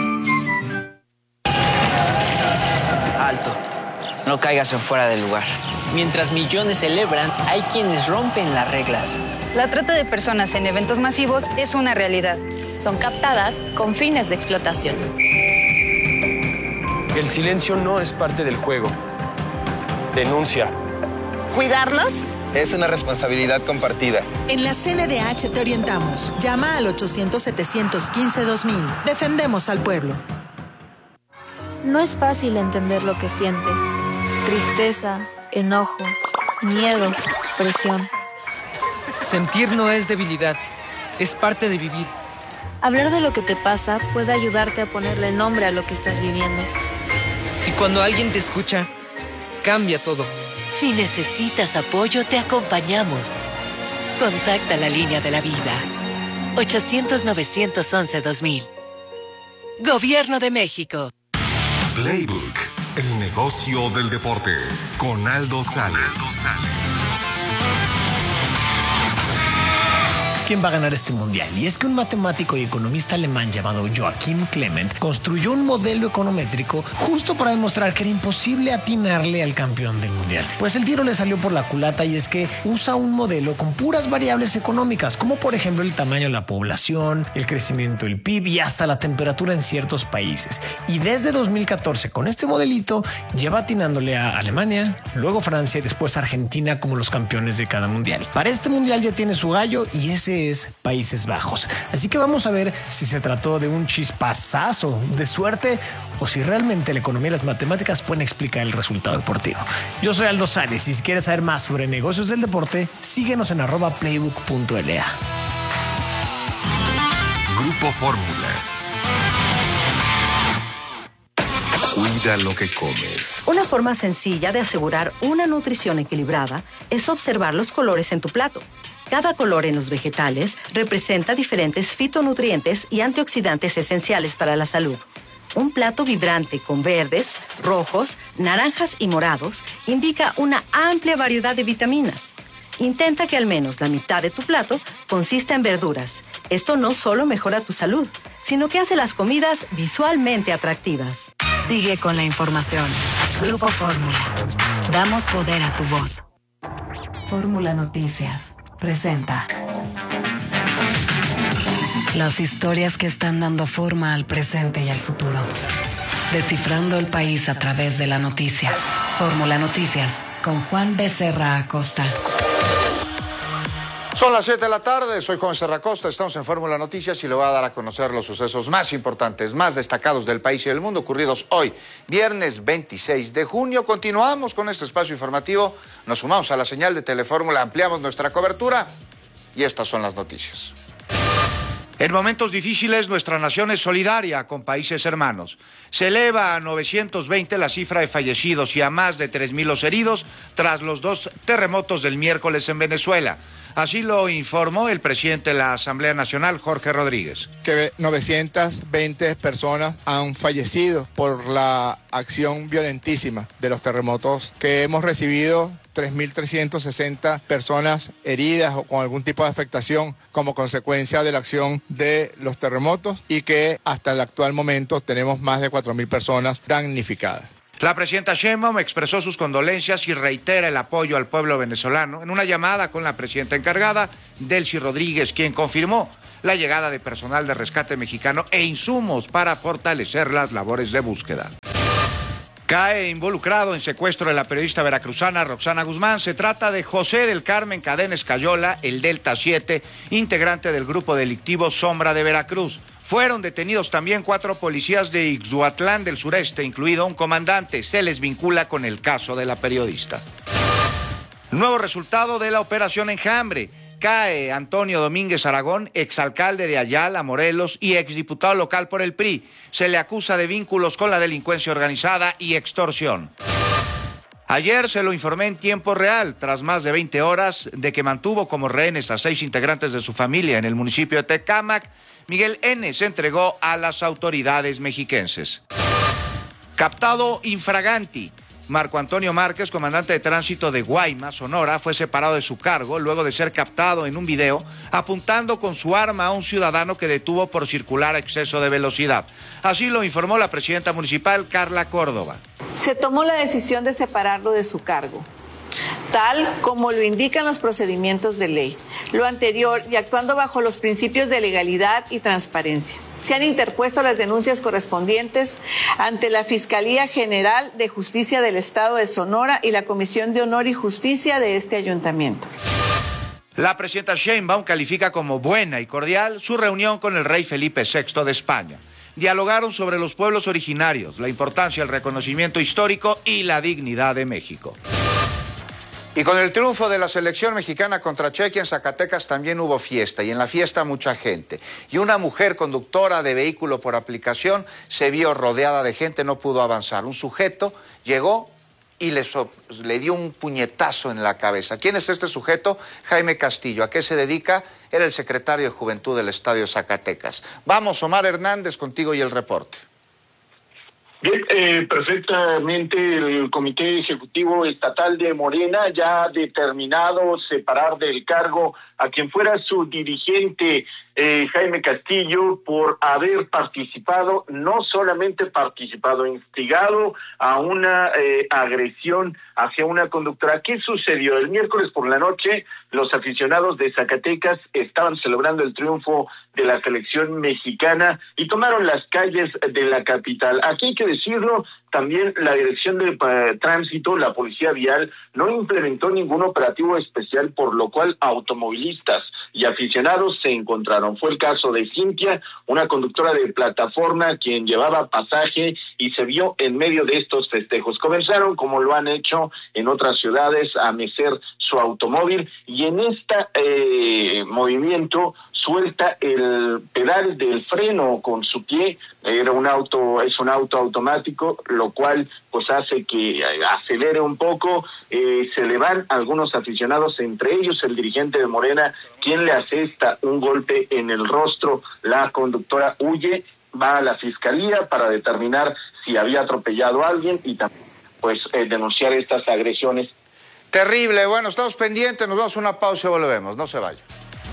S23: Alto, no caigas en fuera del lugar. Mientras millones celebran, hay quienes rompen las reglas.
S24: La trata de personas en eventos masivos es una realidad.
S25: Son captadas con fines de explotación.
S26: El silencio no es parte del juego. Denuncia.
S27: ¿Cuidarlos?
S26: Es una responsabilidad compartida.
S28: En la C N D H te orientamos. Llama al ochocientos, setecientos quince, dos mil. Defendemos al pueblo.
S29: No es fácil entender lo que sientes. Tristeza, enojo, miedo, presión.
S30: Sentir no es debilidad, es parte de vivir.
S29: Hablar de lo que te pasa puede ayudarte a ponerle nombre a lo que estás viviendo.
S30: Y cuando alguien te escucha, cambia todo.
S4: Si necesitas apoyo, te acompañamos. Contacta la línea de la vida. ochocientos, novecientos once, dos mil. Gobierno de México.
S1: Playbook, el negocio del deporte, con Aldo Sales.
S31: ¿Quién va a ganar este mundial? Y es que un matemático y economista alemán llamado Joachim Clement construyó un modelo econométrico justo para demostrar que era imposible atinarle al campeón del mundial. Pues el tiro le salió por la culata y es que usa un modelo con puras variables económicas, como por ejemplo el tamaño de la población, el crecimiento del P I B y hasta la temperatura en ciertos países. Y desde dos mil catorce con este modelito lleva atinándole a Alemania, luego Francia y después Argentina como los campeones de cada mundial. Para este mundial ya tiene su gallo y ese es Países Bajos. Así que vamos a ver si se trató de un chispazazo de suerte o si realmente la economía y las matemáticas pueden explicar el resultado deportivo. Yo soy Aldo Sales y si quieres saber más sobre negocios del deporte, síguenos en arroba playbook punto l a.
S1: Grupo Fórmula. Cuida lo que comes.
S3: Una forma sencilla de asegurar una nutrición equilibrada es observar los colores en tu plato. Cada color en los vegetales representa diferentes fitonutrientes y antioxidantes esenciales para la salud. Un plato vibrante con verdes, rojos, naranjas y morados indica una amplia variedad de vitaminas. Intenta que al menos la mitad de tu plato consista en verduras. Esto no solo mejora tu salud, sino que hace las comidas visualmente atractivas.
S4: Sigue con la información. Grupo Fórmula. Damos poder a tu voz. Fórmula Noticias presenta las historias que están dando forma al presente y al futuro. Descifrando el país a través de la noticia. Fórmula Noticias con Juan Becerra Acosta.
S5: Son las siete de la tarde, soy Juan Becerra Acosta, estamos en Fórmula Noticias y le voy a dar a conocer los sucesos más importantes, más destacados del país y del mundo ocurridos hoy, viernes veintiséis de junio. Continuamos con este espacio informativo, nos sumamos a la señal de Telefórmula, ampliamos nuestra cobertura y estas son las noticias. En momentos difíciles, nuestra nación es solidaria con países hermanos. Se eleva a novecientos veinte la cifra de fallecidos y a más de tres mil los heridos tras los dos terremotos del miércoles en Venezuela. Así lo informó el presidente de la Asamblea Nacional, Jorge Rodríguez.
S2: Que novecientas veinte personas han fallecido por la acción violentísima de los terremotos que hemos recibido. tres mil trescientas sesenta personas heridas o con algún tipo de afectación como consecuencia de la acción de los terremotos y que hasta el actual momento tenemos más de cuatro mil personas damnificadas.
S5: La presidenta Sheinbaum expresó sus condolencias y reitera el apoyo al pueblo venezolano en una llamada con la presidenta encargada, Delcy Rodríguez, quien confirmó la llegada de personal de rescate mexicano e insumos para fortalecer las labores de búsqueda. Cae involucrado en secuestro de la periodista veracruzana Roxana Guzmán. Se trata de José del Carmen Cadena Escayola, el Delta siete, integrante del grupo delictivo Sombra de Veracruz. Fueron detenidos también cuatro policías de Ixhuatlán del sureste, incluido un comandante. Se les vincula con el caso de la periodista. Nuevo resultado de la operación Enjambre. Cae Antonio Domínguez Aragón, exalcalde de Ayala, Morelos y exdiputado local por el P R I. Se le acusa de vínculos con la delincuencia organizada y extorsión. Ayer se lo informé en tiempo real, tras más de veinte horas de que mantuvo como rehenes a seis integrantes de su familia en el municipio de Tecámac, Miguel N. se entregó a las autoridades mexiquenses. Captado infraganti. Marco Antonio Márquez, comandante de tránsito de Guaymas, Sonora, fue separado de su cargo luego de ser captado en un video apuntando con su arma a un ciudadano que detuvo por circular a exceso de velocidad. Así lo informó la presidenta municipal, Carla Córdoba.
S6: Se tomó la decisión de separarlo de su cargo, tal como lo indican los procedimientos de ley. Lo anterior y actuando bajo los principios de legalidad y transparencia. Se han interpuesto las denuncias correspondientes ante la Fiscalía General de Justicia del Estado de Sonora y la Comisión de Honor y Justicia de este ayuntamiento.
S5: La presidenta Sheinbaum califica como buena y cordial su reunión con el rey Felipe sexto de España. Dialogaron sobre los pueblos originarios, la importancia del reconocimiento histórico y la dignidad de México. Y con el triunfo de la selección mexicana contra Chequia en Zacatecas también hubo fiesta, y en la fiesta mucha gente. Y una mujer conductora de vehículo por aplicación se vio rodeada de gente, no pudo avanzar. Un sujeto llegó y le, so le dio un puñetazo en la cabeza. ¿Quién es este sujeto? Jaime Castillo. ¿A qué se dedica? Era el secretario de Juventud del Estadio Zacatecas. Vamos, Omar Hernández, contigo y el reporte.
S7: Bien, eh, perfectamente el Comité Ejecutivo Estatal de Morena ya ha determinado separar del cargo a quien fuera su dirigente, eh, Jaime Castillo, por haber participado, no solamente participado, instigado a una eh, agresión hacia una conductora. ¿Qué sucedió? El miércoles por la noche, los aficionados de Zacatecas estaban celebrando el triunfo de la selección mexicana y tomaron las calles de la capital. Aquí hay que decirlo, también la Dirección de uh, Tránsito, la Policía Vial, no implementó ningún operativo especial, por lo cual automovilistas y aficionados se encontraron. Fue el caso de Cintia, una conductora de plataforma quien llevaba pasaje y se vio en medio de estos festejos. Comenzaron, como lo han hecho en otras ciudades, a mecer su automóvil y en este eh, movimiento suelta el pedal del freno con su pie. Era un auto, es un auto automático, lo cual pues hace que acelere un poco. Eh, se le van algunos aficionados, entre ellos el dirigente de Morena, quien le asesta un golpe en el rostro. La conductora huye, va a la fiscalía para determinar si había atropellado a alguien y también pues eh, denunciar estas agresiones.
S5: Terrible. Bueno, estamos pendientes, nos vamos a una pausa y volvemos. No se vaya.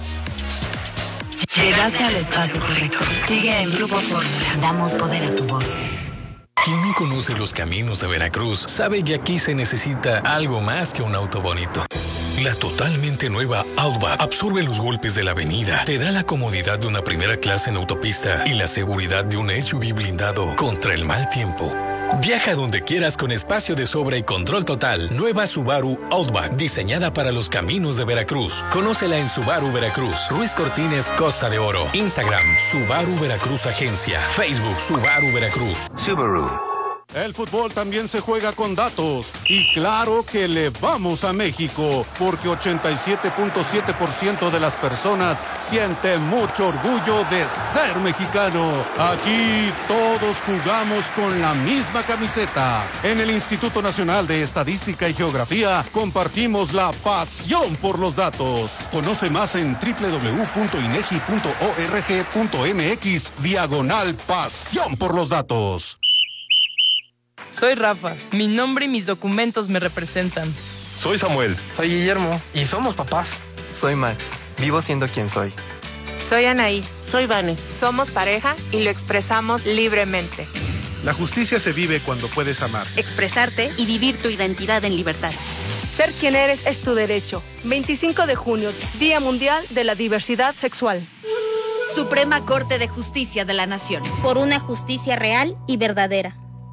S8: Llegaste al espacio correcto. Sigue en Grupo Fórmula. Damos poder a tu voz.
S9: Quien no conoce los caminos de Veracruz sabe que aquí se necesita algo más que un auto bonito. La totalmente nueva Outback absorbe los golpes de la avenida, te da la comodidad de una primera clase en autopista y la seguridad de un S U V blindado contra el mal tiempo. Viaja donde quieras con espacio de sobra y control total. Nueva Subaru Outback, diseñada para los caminos de Veracruz. Conócela en Subaru Veracruz. Ruiz Cortines, Costa de Oro. Instagram, Subaru Veracruz Agencia. Facebook, Subaru Veracruz.
S10: Subaru. El fútbol también se juega con datos. Y claro que le vamos a México, porque ochenta y siete punto siete por ciento de las personas sienten mucho orgullo de ser mexicano. Aquí todos jugamos con la misma camiseta. En el Instituto Nacional de Estadística y Geografía compartimos la pasión por los datos. Conoce más en doble u doble u doble u punto inegi punto org punto mx diagonal pasión por los datos.
S11: Soy Rafa. Mi nombre y mis documentos me representan.
S12: Soy Samuel.
S30: Soy Guillermo. Y somos papás.
S13: Soy Max. Vivo siendo quien soy.
S14: Soy Anaí.
S16: Soy Vane.
S14: Somos pareja y lo expresamos libremente.
S12: La justicia se vive cuando puedes amar,
S21: expresarte y vivir tu identidad en libertad.
S14: Ser quien eres es tu derecho. veinticinco de junio, Día Mundial de la Diversidad Sexual.
S21: Suprema Corte de Justicia de la Nación.
S17: Por una justicia real y verdadera.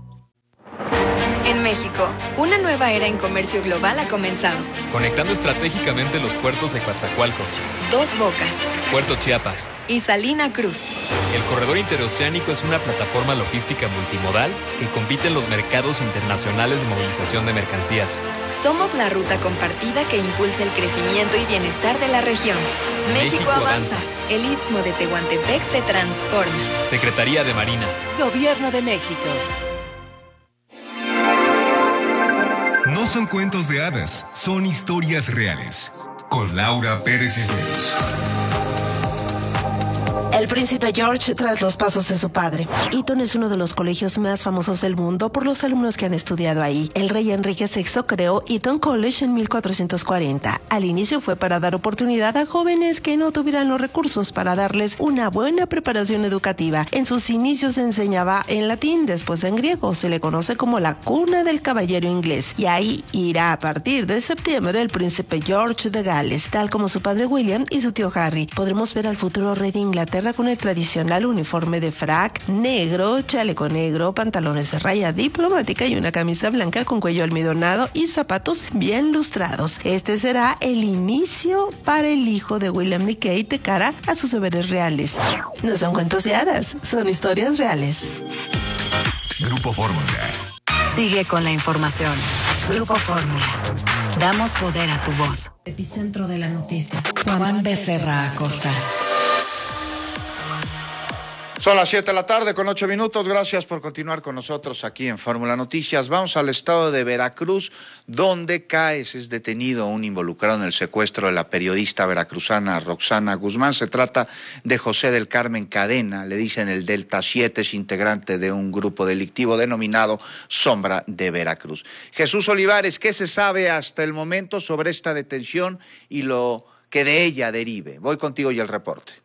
S18: En México, una nueva era en comercio global ha comenzado.
S19: Conectando estratégicamente los puertos de Coatzacoalcos,
S18: Dos Bocas,
S19: Puerto Chiapas
S18: y Salina Cruz.
S19: El corredor interoceánico es una plataforma logística multimodal que compite en los mercados internacionales de movilización de mercancías.
S18: Somos la ruta compartida que impulsa el crecimiento y bienestar de la región. México, México avanza. avanza. El Istmo de Tehuantepec se transforma.
S19: Secretaría de Marina.
S4: Gobierno de México.
S1: No son cuentos de hadas, son historias reales. Con Laura Pérez Cisneros.
S20: El príncipe George tras los pasos de su padre. Eton es uno de los colegios más famosos del mundo por los alumnos que han estudiado ahí. El rey Enrique sexto creó Eton College en mil cuatrocientos cuarenta. Al inicio fue para dar oportunidad a jóvenes que no tuvieran los recursos para darles una buena preparación educativa. En sus inicios se enseñaba en latín, después en griego. Se le conoce como la cuna del caballero inglés. Y ahí irá a partir de septiembre el príncipe George de Gales. Tal como su padre William y su tío Harry, podremos ver al futuro rey de Inglaterra con el tradicional uniforme de frac negro, chaleco negro, pantalones de raya diplomática y una camisa blanca con cuello almidonado y zapatos bien lustrados. Este será el inicio para el hijo de William y Kate de cara a sus deberes reales. No son cuentos de hadas, son historias reales.
S1: Grupo Fórmula.
S8: Sigue con la información. Grupo Fórmula. Damos poder a tu voz. Epicentro de la noticia. Juan Becerra Acosta.
S5: Son las siete de la tarde con ocho minutos. Gracias por continuar con nosotros aquí en Fórmula Noticias. Vamos al estado de Veracruz, donde CAES es detenido un involucrado en el secuestro de la periodista veracruzana Roxana Guzmán. Se trata de José del Carmen Cadena, le dicen el Delta siete, es integrante de un grupo delictivo denominado Sombra de Veracruz. Jesús Olivares, ¿qué se sabe hasta el momento sobre esta detención y lo que de ella derive? Voy contigo y el reporte.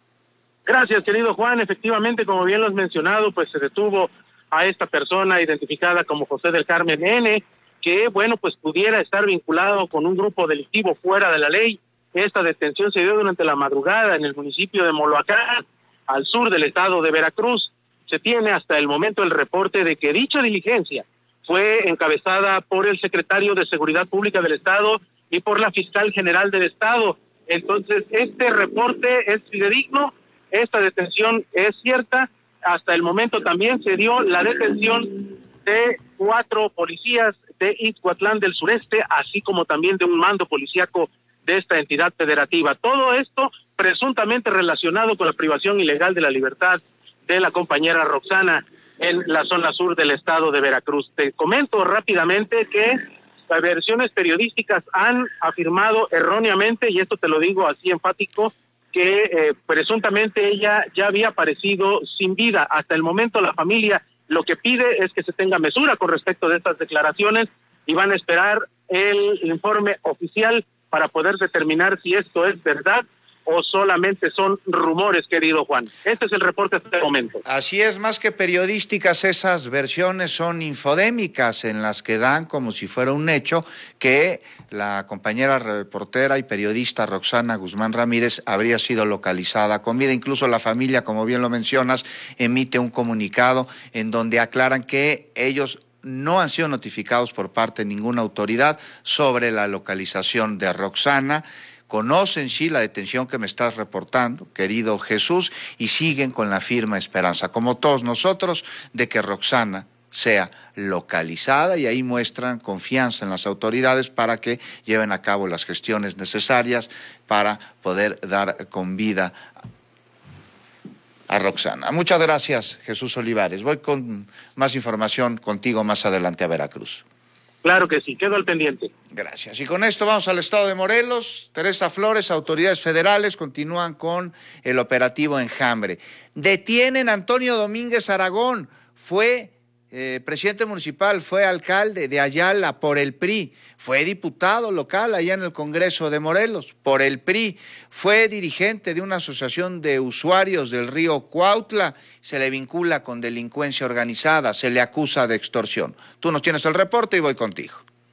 S27: Gracias, querido Juan. Efectivamente, como bien lo has mencionado, pues se detuvo a esta persona identificada como José del Carmen N., que, bueno, pues pudiera estar vinculado con un grupo delictivo fuera de la ley. Esta detención se dio durante la madrugada en el municipio de Moloacán, al sur del estado de Veracruz. Se tiene hasta el momento el reporte de que dicha diligencia fue encabezada por el secretario de Seguridad Pública del estado y por la fiscal general del estado. Entonces, este reporte es fidedigno. Esta detención es cierta. Hasta el momento también se dio la detención de cuatro policías de Ixhuatlán del Sureste, así como también de un mando policíaco de esta entidad federativa. Todo esto presuntamente relacionado con la privación ilegal de la libertad de la compañera Roxana en la zona sur del estado de Veracruz. Te comento rápidamente que las versiones periodísticas han afirmado erróneamente, y esto te lo digo así enfático, que eh, presuntamente ella ya había aparecido sin vida. Hasta el momento la familia lo que pide es que se tenga mesura con respecto de estas declaraciones y van a esperar el informe oficial para poder determinar si esto es verdad o solamente son rumores, querido Juan. Este es el reporte hasta el momento.
S5: Así es, más que periodísticas, esas versiones son infodémicas, en las que dan como si fuera un hecho que la compañera reportera y periodista Roxana Guzmán Ramírez habría sido localizada con vida. Incluso la familia, como bien lo mencionas, emite un comunicado en donde aclaran que ellos no han sido notificados por parte de ninguna autoridad sobre la localización de Roxana. Conocen, sí, la detención que me estás reportando, querido Jesús, y siguen con la firme esperanza, como todos nosotros, de que Roxana sea localizada, y ahí muestran confianza en las autoridades para que lleven a cabo las gestiones necesarias para poder dar con vida a Roxana. Muchas gracias, Jesús Olivares. Voy con más información contigo más adelante a Veracruz.
S27: Claro que sí, quedo al pendiente.
S5: Gracias. Y con esto vamos al estado de Morelos. Teresa Flores, autoridades federales continúan con el operativo Enjambre. Detienen a Antonio Domínguez Aragón, fue eh, presidente municipal, fue alcalde de Ayala por el P R I, fue diputado local allá en el Congreso de Morelos por el P R I, fue dirigente de una asociación de usuarios del río Cuautla, se le vincula con delincuencia organizada, se le acusa de extorsión. Tú nos tienes el reporte y voy contigo.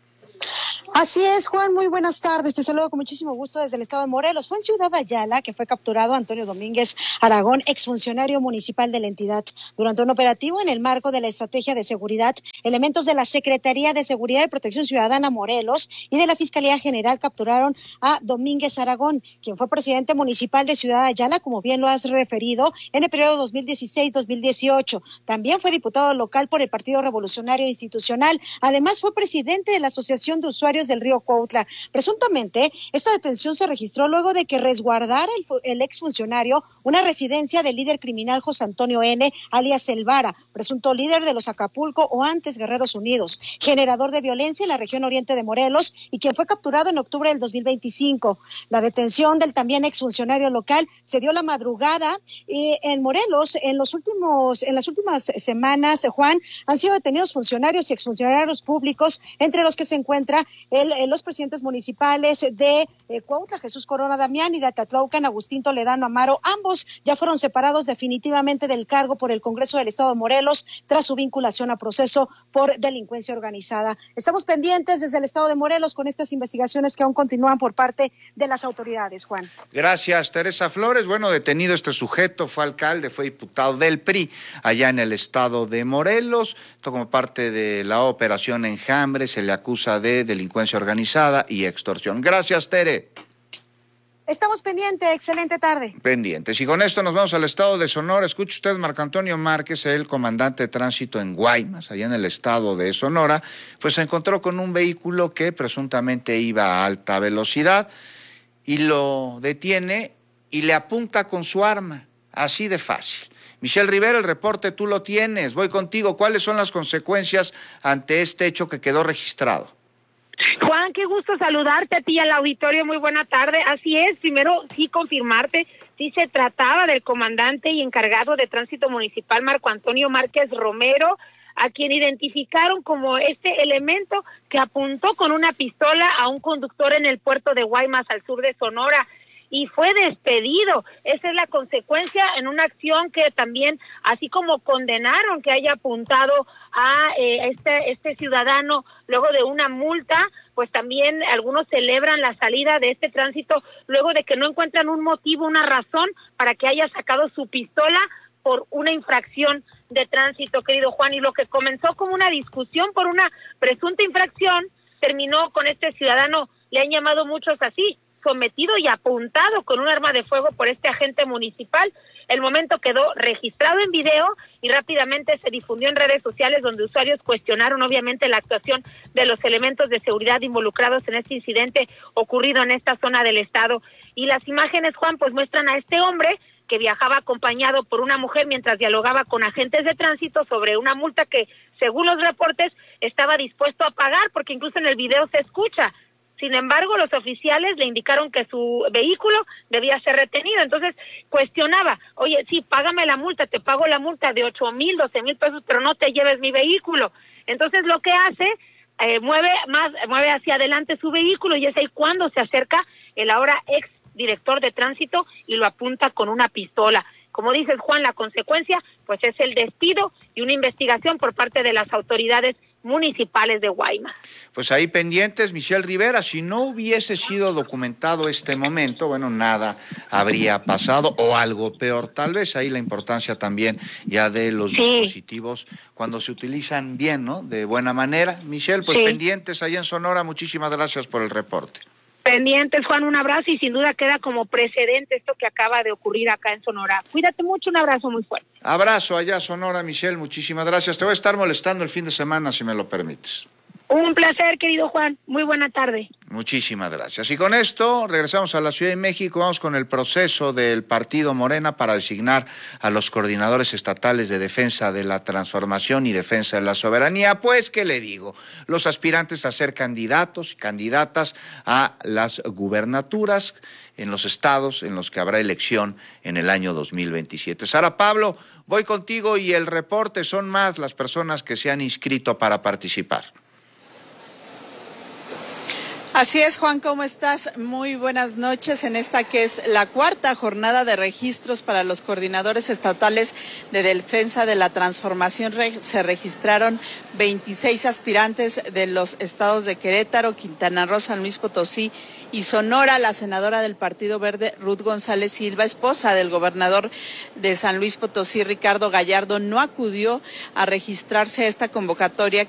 S3: Así es, Juan, muy buenas tardes. Te saludo con muchísimo gusto desde el estado de Morelos. Fue en Ciudad Ayala que fue capturado Antonio Domínguez Aragón, exfuncionario municipal de la entidad. Durante un operativo en el marco de la estrategia de seguridad, elementos de la Secretaría de Seguridad y Protección Ciudadana Morelos y de la Fiscalía General capturaron a Domínguez Aragón, quien fue presidente municipal de Ciudad Ayala, como bien lo has referido, en el periodo dos mil dieciséis a dos mil dieciocho. También fue diputado local por el Partido Revolucionario Institucional. Además, fue presidente de la Asociación de Usuarios del río Cuautla. Presuntamente, esta detención se registró luego de que resguardara el, el exfuncionario una residencia del líder criminal José Antonio N., alias El Vara, presunto líder de los Acapulco o antes Guerreros Unidos, generador de violencia en la región oriente de Morelos y quien fue capturado en octubre del dos mil veinticinco. La detención del también exfuncionario local se dio la madrugada y en Morelos, en los últimos, en las últimas semanas, Juan, han sido detenidos funcionarios y exfuncionarios públicos, entre los que se encuentra El, el, los presidentes municipales de eh, Cuautla, Jesús Corona Damián, y de Atatlaucan, Agustín Toledano Amaro. Ambos ya fueron separados definitivamente del cargo por el Congreso del Estado de Morelos tras su vinculación a proceso por delincuencia organizada. Estamos pendientes desde el Estado de Morelos con estas investigaciones que aún continúan por parte de las autoridades, Juan.
S5: Gracias, Teresa Flores. Bueno, detenido este sujeto, fue alcalde, fue diputado del P R I allá en el Estado de Morelos. Esto como parte de la operación Enjambre, se le acusa de delincuencia organizada y extorsión. Gracias, Tere.
S3: Estamos pendientes, excelente tarde.
S5: Pendientes. Y con esto nos vamos al estado de Sonora. Escuche usted, Marco Antonio Márquez, el comandante de tránsito en Guaymas, allá en el estado de Sonora, pues se encontró con un vehículo que presuntamente iba a alta velocidad y lo detiene y le apunta con su arma, así de fácil. Michelle Rivera, el reporte tú lo tienes, voy contigo. ¿Cuáles son las consecuencias ante este hecho que quedó registrado?
S15: Juan, qué gusto saludarte a ti y al auditorio, muy buena tarde. Así es, primero sí confirmarte, sí se trataba del comandante y encargado de tránsito municipal Marco Antonio Márquez Romero, a quien identificaron como este elemento que apuntó con una pistola a un conductor en el puerto de Guaymas, al sur de Sonora, y fue despedido. Esa es la consecuencia en una acción que también, así como condenaron que haya apuntado a eh, este este ciudadano luego de una multa, pues también algunos celebran la salida de este tránsito luego de que no encuentran un motivo, una razón para que haya sacado su pistola por una infracción de tránsito, querido Juan, y lo que comenzó como una discusión por una presunta infracción terminó con este ciudadano, le han llamado muchos así, sometido y apuntado con un arma de fuego por este agente municipal. El momento quedó registrado en video y rápidamente se difundió en redes sociales, donde usuarios cuestionaron obviamente la actuación de los elementos de seguridad involucrados en este incidente ocurrido en esta zona del estado. Y las imágenes, Juan, pues muestran a este hombre que viajaba acompañado por una mujer mientras dialogaba con agentes de tránsito sobre una multa que, según los reportes, estaba dispuesto a pagar, porque incluso en el video se escucha. Sin embargo, los oficiales le indicaron que su vehículo debía ser retenido. Entonces, cuestionaba, oye, sí, págame la multa, te pago la multa de ocho mil, doce mil pesos, pero no te lleves mi vehículo. Entonces, lo que hace, eh, mueve más, mueve hacia adelante su vehículo, y es ahí cuando se acerca el ahora ex director de tránsito y lo apunta con una pistola. Como dices, Juan, la consecuencia, pues es el despido y una investigación por parte de las autoridades municipales de Guaymas.
S5: Pues ahí pendientes, Michelle Rivera, si no hubiese sido documentado este momento, bueno, nada habría pasado, o algo peor, tal vez. Ahí la importancia también ya de los sí. dispositivos cuando se utilizan bien, ¿no? De buena manera. Michelle, pues sí. pendientes allá en Sonora, muchísimas gracias por el reporte.
S15: Pendientes, Juan, un abrazo y sin duda queda como precedente esto que acaba de ocurrir acá en Sonora. Cuídate mucho, un abrazo muy fuerte.
S5: Abrazo allá, Sonora, Michelle, muchísimas gracias. Te voy a estar molestando el fin de semana, si me lo permites.
S15: Un placer, querido Juan. Muy buena tarde.
S5: Muchísimas gracias. Y con esto regresamos a la Ciudad de México. Vamos con el proceso del partido Morena para designar a los coordinadores estatales de defensa de la transformación y defensa de la soberanía. Pues, ¿qué le digo? Los aspirantes a ser candidatos y candidatas a las gubernaturas en los estados en los que habrá elección en el año dos mil veintisiete. Sara Pablo, voy contigo y el reporte. Son más las personas que se han inscrito para participar.
S2: Así es, Juan, ¿cómo estás? Muy buenas noches en esta que es la cuarta jornada de registros para los coordinadores estatales de defensa de la transformación. Se registraron veintiséis aspirantes de los estados de Querétaro, Quintana Roo, San Luis Potosí y Sonora. La senadora del Partido Verde, Ruth González Silva, esposa del gobernador de San Luis Potosí, Ricardo Gallardo, no acudió a registrarse a esta convocatoria